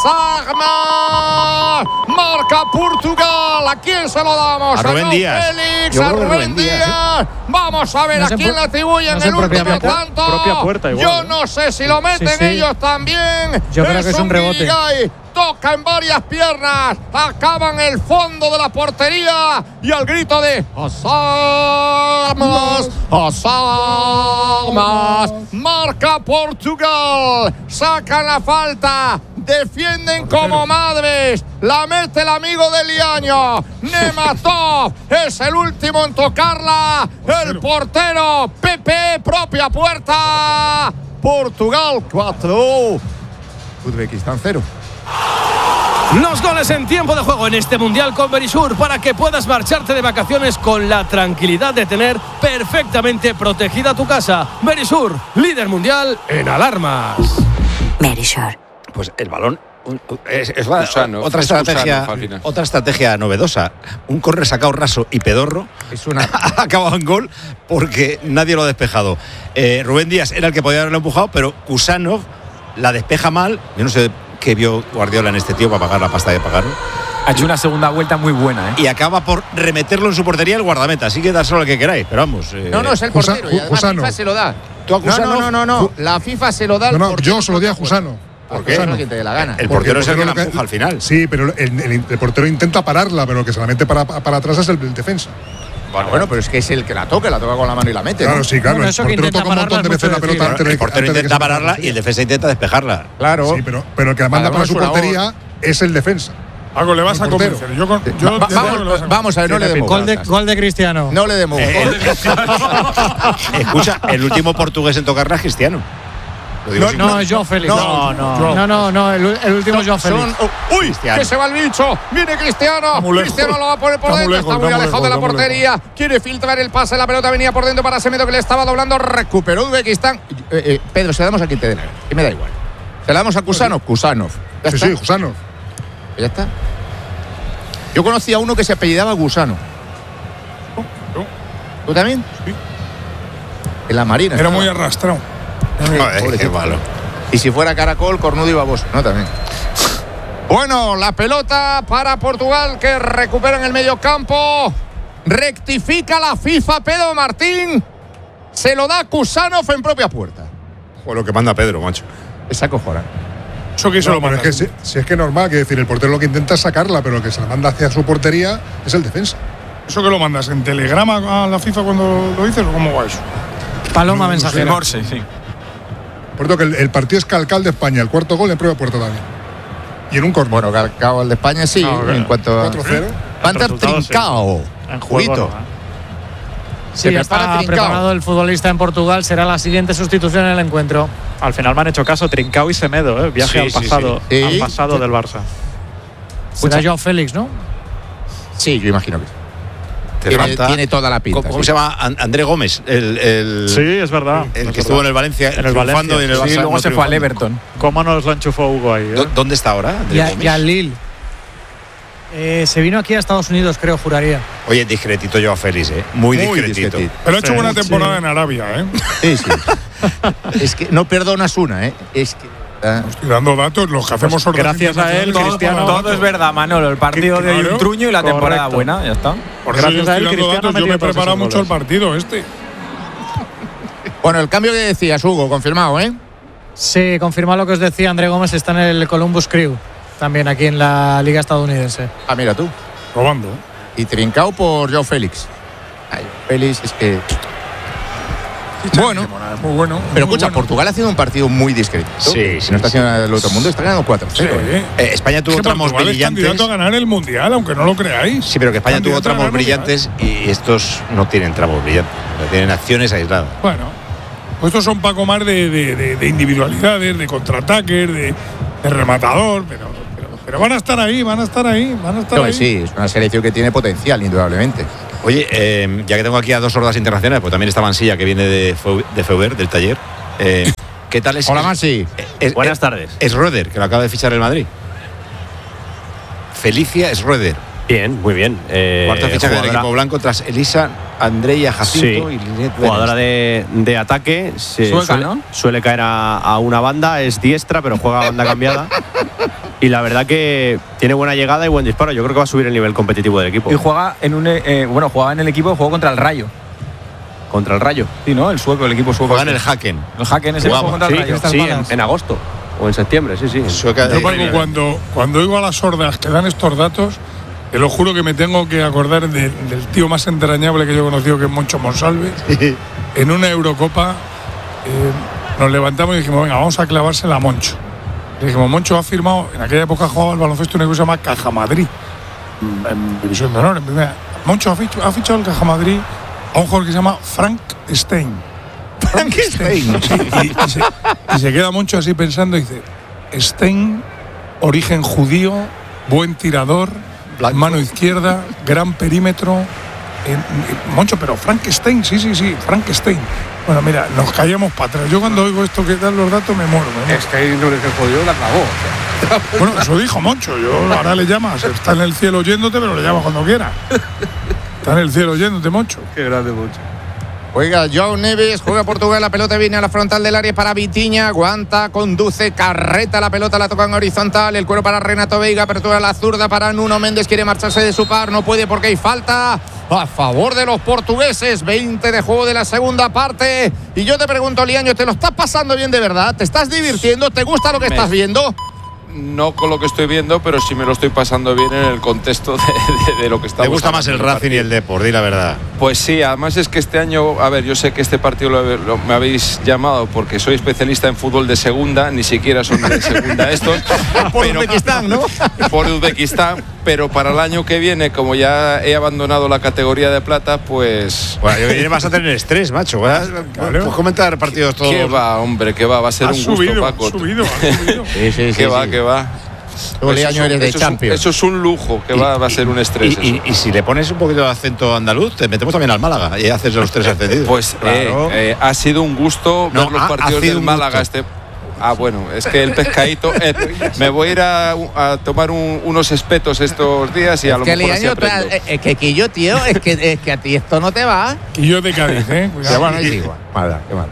Salma. Marca Portugal. ¿A quién se lo damos? A Rubén Díaz. Félix, a Rubén Díaz. Vamos a ver a quién le atribuyen el último tanto. Propia puerta igual, Yo no sé si lo meten ellos también. Yo creo que es un rebote. Toca en varias piernas, acaba en el fondo de la portería y al grito de Asarmas, marca Portugal, sacan la falta, defienden como madres, la mete el amigo de Liaño, Nematov es el último en tocarla, el portero Pepe, propia puerta, Portugal 4, Uzbekistán 0. Los goles en tiempo de juego en este Mundial con Verisur para que puedas marcharte de vacaciones con la tranquilidad de tener perfectamente protegida tu casa. Verisur, líder mundial en alarmas. Verisur. Pues el balón es otra estrategia novedosa. Un córner sacado raso y pedorro ha acabado en gol porque nadie lo ha despejado. Rubén Díaz era el que podía haberlo empujado, pero Kusanov la despeja mal. Yo no sé qué vio Guardiola en este tío para pagar la pasta de pagarlo. Ha hecho una segunda vuelta muy buena, Y acaba por remeterlo en su portería el guardameta. Así que dárselo al que queráis, pero vamos. No, es el portero. Y además FIFA se lo da. ¿Tú a Kusanov? No. La FIFA se lo da al portero. Yo se lo di a Jusano. ¿Por qué? Que te dé la gana. El portero es el que la empuja al final. Sí, pero el portero intenta pararla, pero el que se la mete para atrás es el defensa. Bueno, pero es que es el que la toca con la mano y la mete. Claro, sí, claro. Bueno, el portero toca un montón de veces la pelota antes de el portero intenta pararla y el defensa intenta despejarla. Claro. Sí, pero el que la manda para su portería es el defensa. Algo le vas a convencer. Vamos a ver, no le demos Gol de Cristiano. No le demos. Escucha, el último portugués en tocarla es Cristiano. No, es Joao Félix. No, el último Joao Félix. ¡Uy! Que se va el bicho. Viene Cristiano. Cristiano lo va a poner por dentro. Está muy alejado de la portería. Quiere filtrar el pase. La pelota venía por dentro para Semedo, que le estaba doblando. Recuperó Uzbekistán. Pedro, se la damos a quien te dé la gana. Y me da igual. Se la damos a Kusanov. Sí, Kusanov. Ya está. Yo conocí a uno que se apellidaba Gusano. ¿Tú también? Sí. En la Marina. Era muy arrastrado. Qué malo. Y si fuera Caracol, cornudo y baboso, ¿no? También. Bueno, la pelota para Portugal, que recupera en el medio campo. Rectifica la FIFA, Pedro Martín. Se lo da Kusanov en propia puerta. O lo que manda Pedro, macho. Es acojonante. Eso que pero es que si es que es normal, que decir, el portero lo que intenta es sacarla, pero el que se la manda hacia su portería es el defensa. ¿Eso que lo mandas en telegrama a la FIFA cuando lo dices o cómo va eso? Paloma mensajera. Morse, sí. Por cierto, que el partido es calcado de España, el cuarto gol en propia puerta también. Y en un córner. Bueno, calcado el de España sí, en cuanto a 4-0. Panther trincao. En juego. Sí, está preparado el futbolista en Portugal, será la siguiente sustitución en el encuentro. Al final me han hecho caso Trincao y Semedo, viaje al pasado, al pasado del Barça. Será Joao Félix, ¿no? Sí, yo imagino que sí. Tiene toda la pinta. ¿Cómo se llama? André Gómez. Sí, es verdad. El que estuvo en el Valencia. En el Valencia. Y en el Barça, luego se fue al Everton. ¿Cómo nos lo enchufó Hugo ahí? ¿Dónde está ahora? Y al Lille. Se vino aquí a Estados Unidos, creo, juraría. Oye, discretito Joao Félix, Muy discretito. Pero ha hecho buena temporada en Arabia, Sí. Es que no perdonas una, Es que Estoy dando datos, los que hacemos pues gracias a él, Cristiano. Todo es verdad, Manolo. El partido de hoy un truño y la temporada buena, ya está. Por gracias a él, Cristiano, yo me he preparado mucho el partido este. Bueno, el cambio que decías, Hugo, confirmado, ¿eh? Sí, confirma lo que os decía André Gómez, está en el Columbus Crew, también aquí en la Liga Estadounidense. Ah, mira tú. Robando. Y trincado por Joao Félix. Ay, Félix es que... Bueno, muy bueno. Pero escucha, Portugal ha sido un partido muy discreto. Sí, si no está haciendo nada del otro mundo, está ganando 4-0. Sí. España tuvo tramos brillantes. Es candidato a ganar el Mundial, aunque no lo creáis. Sí, pero que España tuvo tramos brillantes y estos no tienen tramos brillantes. Tienen acciones aisladas. Bueno, pues estos son Paco Mar de individualidades, de contraataques, de rematador, pero van a estar ahí. Sí, es una selección que tiene potencial, indudablemente. Oye, ya que tengo aquí a dos sordas internacionales, pues también está Mansilla, que viene de Feuber, del taller. ¿Qué tal es? Hola, Mansi. Buenas tardes. Es Schroeder, que lo acaba de fichar el Madrid. Felicia Schroeder. Bien, muy bien. Cuarta fichaje del equipo blanco tras Elisa, Andrea Jacinto y Linet. Jugadora de ataque. Suele caer a una banda, es diestra, pero juega a banda cambiada. Y la verdad que tiene buena llegada y buen disparo. Yo creo que va a subir el nivel competitivo del equipo. Y juega jugaba en el equipo, jugó contra el Rayo. ¿Contra el Rayo? Sí, ¿no? El sueco, el equipo sueco. Juega en el Haken. El Haken es el juego contra el Rayo. Sí, en agosto. O en septiembre, sí. Yo, Paco, cuando oigo a las sordas que dan estos datos, te lo juro que me tengo que acordar del tío más entrañable que yo he conocido, que es Moncho Monsalve. En una Eurocopa nos levantamos y dijimos, venga, vamos a clavársela a Moncho. Le dijimos, Moncho ha firmado, en aquella época jugaba el baloncesto en un equipo que se llama Caja Madrid, en división de honor, en primera. Moncho ha fichado el Caja Madrid a un jugador que se llama Frank Stein. Frank Stein. Sí, y se queda Moncho así pensando y dice, Stein, origen judío, buen tirador, mano izquierda, gran perímetro. Moncho, pero Frankenstein, sí, Frankenstein. Bueno, mira, nos callamos para atrás. Yo cuando oigo esto que dan los datos me muero. Es que ahí no es que jodió, la clavó. Bueno, eso dijo Moncho. Yo ahora le llamas, está en el cielo oyéndote, pero le llamas cuando quiera. Está en el cielo oyéndote, Moncho. Qué grande, Moncho. Juega Joao Neves, juega Portugal, la pelota viene a la frontal del área para Vitinha, aguanta, conduce, carreta, la pelota la toca en horizontal, el cuero para Renato Veiga, apertura a la zurda para Nuno Méndez, quiere marcharse de su par, no puede porque hay falta a favor de los portugueses, 20 de juego de la segunda parte, y yo te pregunto, Liaño, ¿te lo estás pasando bien de verdad? ¿Te estás divirtiendo? ¿Te gusta lo que estás viendo? No con lo que estoy viendo, pero sí me lo estoy pasando bien en el contexto de lo que estamos. ¿Te gusta más el Racing y el Depor? Di la verdad. Pues sí, además es que este año, a ver, yo sé que este partido me habéis llamado porque soy especialista en fútbol de segunda, ni siquiera son de segunda estos. Por Uzbekistán, ¿no? Por Uzbekistán, pero para el año que viene, como ya he abandonado la categoría de plata, pues... Bueno, yo viene vas a tener estrés, macho. Pues comentar partidos todos. ¿Qué va, hombre? ¿Qué va? Va a ser un gusto, Paco. Ha subido. Sí. ¿Qué va? Eso es un lujo, que va a ser un estrés. Y si le pones un poquito de acento andaluz, te metemos también al Málaga y haces los tres ascendidos. Pues claro. Ha sido un gusto ver los partidos del Málaga. Bueno, es que el pescadito. Me voy a ir a tomar unos espetos estos días y a lo mejor así aprendo. Es que Quillo, tío, es que a ti esto no te va. Quillo de Cádiz, Cuidado. Bueno, es igual. Qué mal.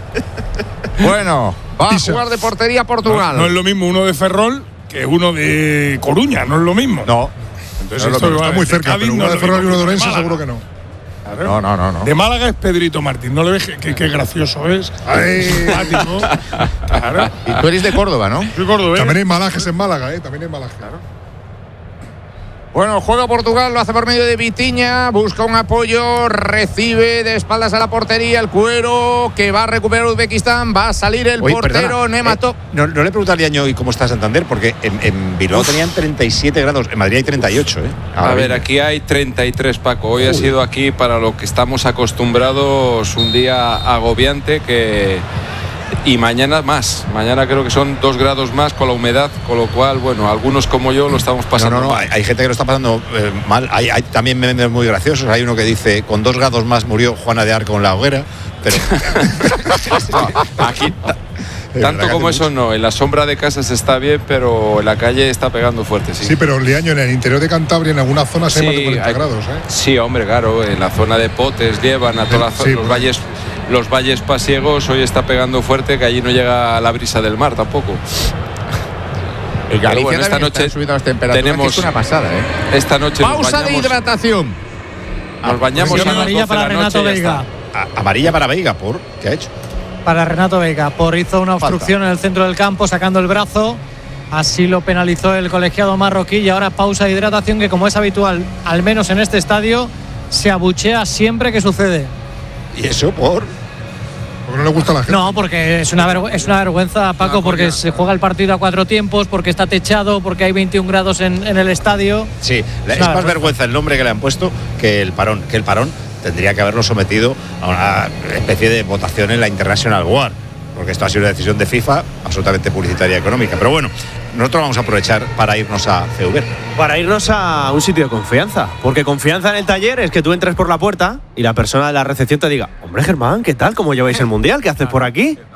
Bueno, va a jugar de portería Portugal. No es lo mismo uno de Ferrol que uno de Coruña, no es lo mismo. No. Entonces esto está muy cerca, Cádiz, pero uno de Ferrol y uno de Orense seguro que no. Claro. No. De Málaga es Pedrito Martín, ¿no le ves qué gracioso es? Simpático. Claro. Y tú eres de Córdoba, ¿no? Soy cordobés. También hay malajes en Málaga, También hay malajes. Claro. Bueno, juega Portugal, lo hace por medio de Vitinha, busca un apoyo, recibe de espaldas a la portería, el cuero que va a recuperar Uzbekistán, va a salir el portero Nemato. No le pregunto al Liaño y cómo está Santander, porque en Bilbao tenían 37 grados, en Madrid hay 38, A ver, aquí hay 33, Paco. Hoy ha sido aquí, para lo que estamos acostumbrados, un día agobiante y mañana más. Mañana creo que son 2 grados más con la humedad, con lo cual, bueno, algunos como yo lo estamos pasando mal. Hay gente que lo está pasando mal. Hay también memes muy graciosos. Hay uno que dice, con 2 grados más murió Juana de Arco en la hoguera. Pero aquí tanto como eso no. En la sombra de casas está bien, pero en la calle está pegando fuerte. Sí, pero Liaño, en el interior de Cantabria, en algunas zonas hay más de 40 grados. Sí, hombre, claro. En la zona de Potes llevan a todas los valles. los valles pasiegos hoy está pegando fuerte, que allí no llega la brisa del mar tampoco. Y Galicia bueno, esta noche subido las temperaturas, tenemos que es una pasada, ¿eh? Esta noche pausa de hidratación. Nos bañamos a amarilla las 12 para de la Renato noche, Veiga. Amarilla para Veiga, ¿por qué ha hecho? Para Renato Veiga, hizo una obstrucción en el centro del campo sacando el brazo. Así lo penalizó el colegiado marroquí y ahora pausa de hidratación que, como es habitual, al menos en este estadio, se abuchea siempre que sucede. ¿Y eso por? Porque no le gusta a la gente. No, porque es una vergüenza, Paco, porque se juega el partido a 4 tiempos, porque está techado, porque hay 21 grados en el estadio. Sí, es más vergüenza el nombre que le han puesto que el parón. Que el parón tendría que haberlo sometido a una especie de votación en la International Board, porque esto ha sido una decisión de FIFA absolutamente publicitaria y económica. Pero bueno, nosotros vamos a aprovechar para irnos a CVR. Para irnos a un sitio de confianza. Porque confianza en el taller es que tú entres por la puerta y la persona de la recepción te diga: hombre, Germán, ¿qué tal? ¿Cómo lleváis el Mundial? ¿Qué haces por aquí?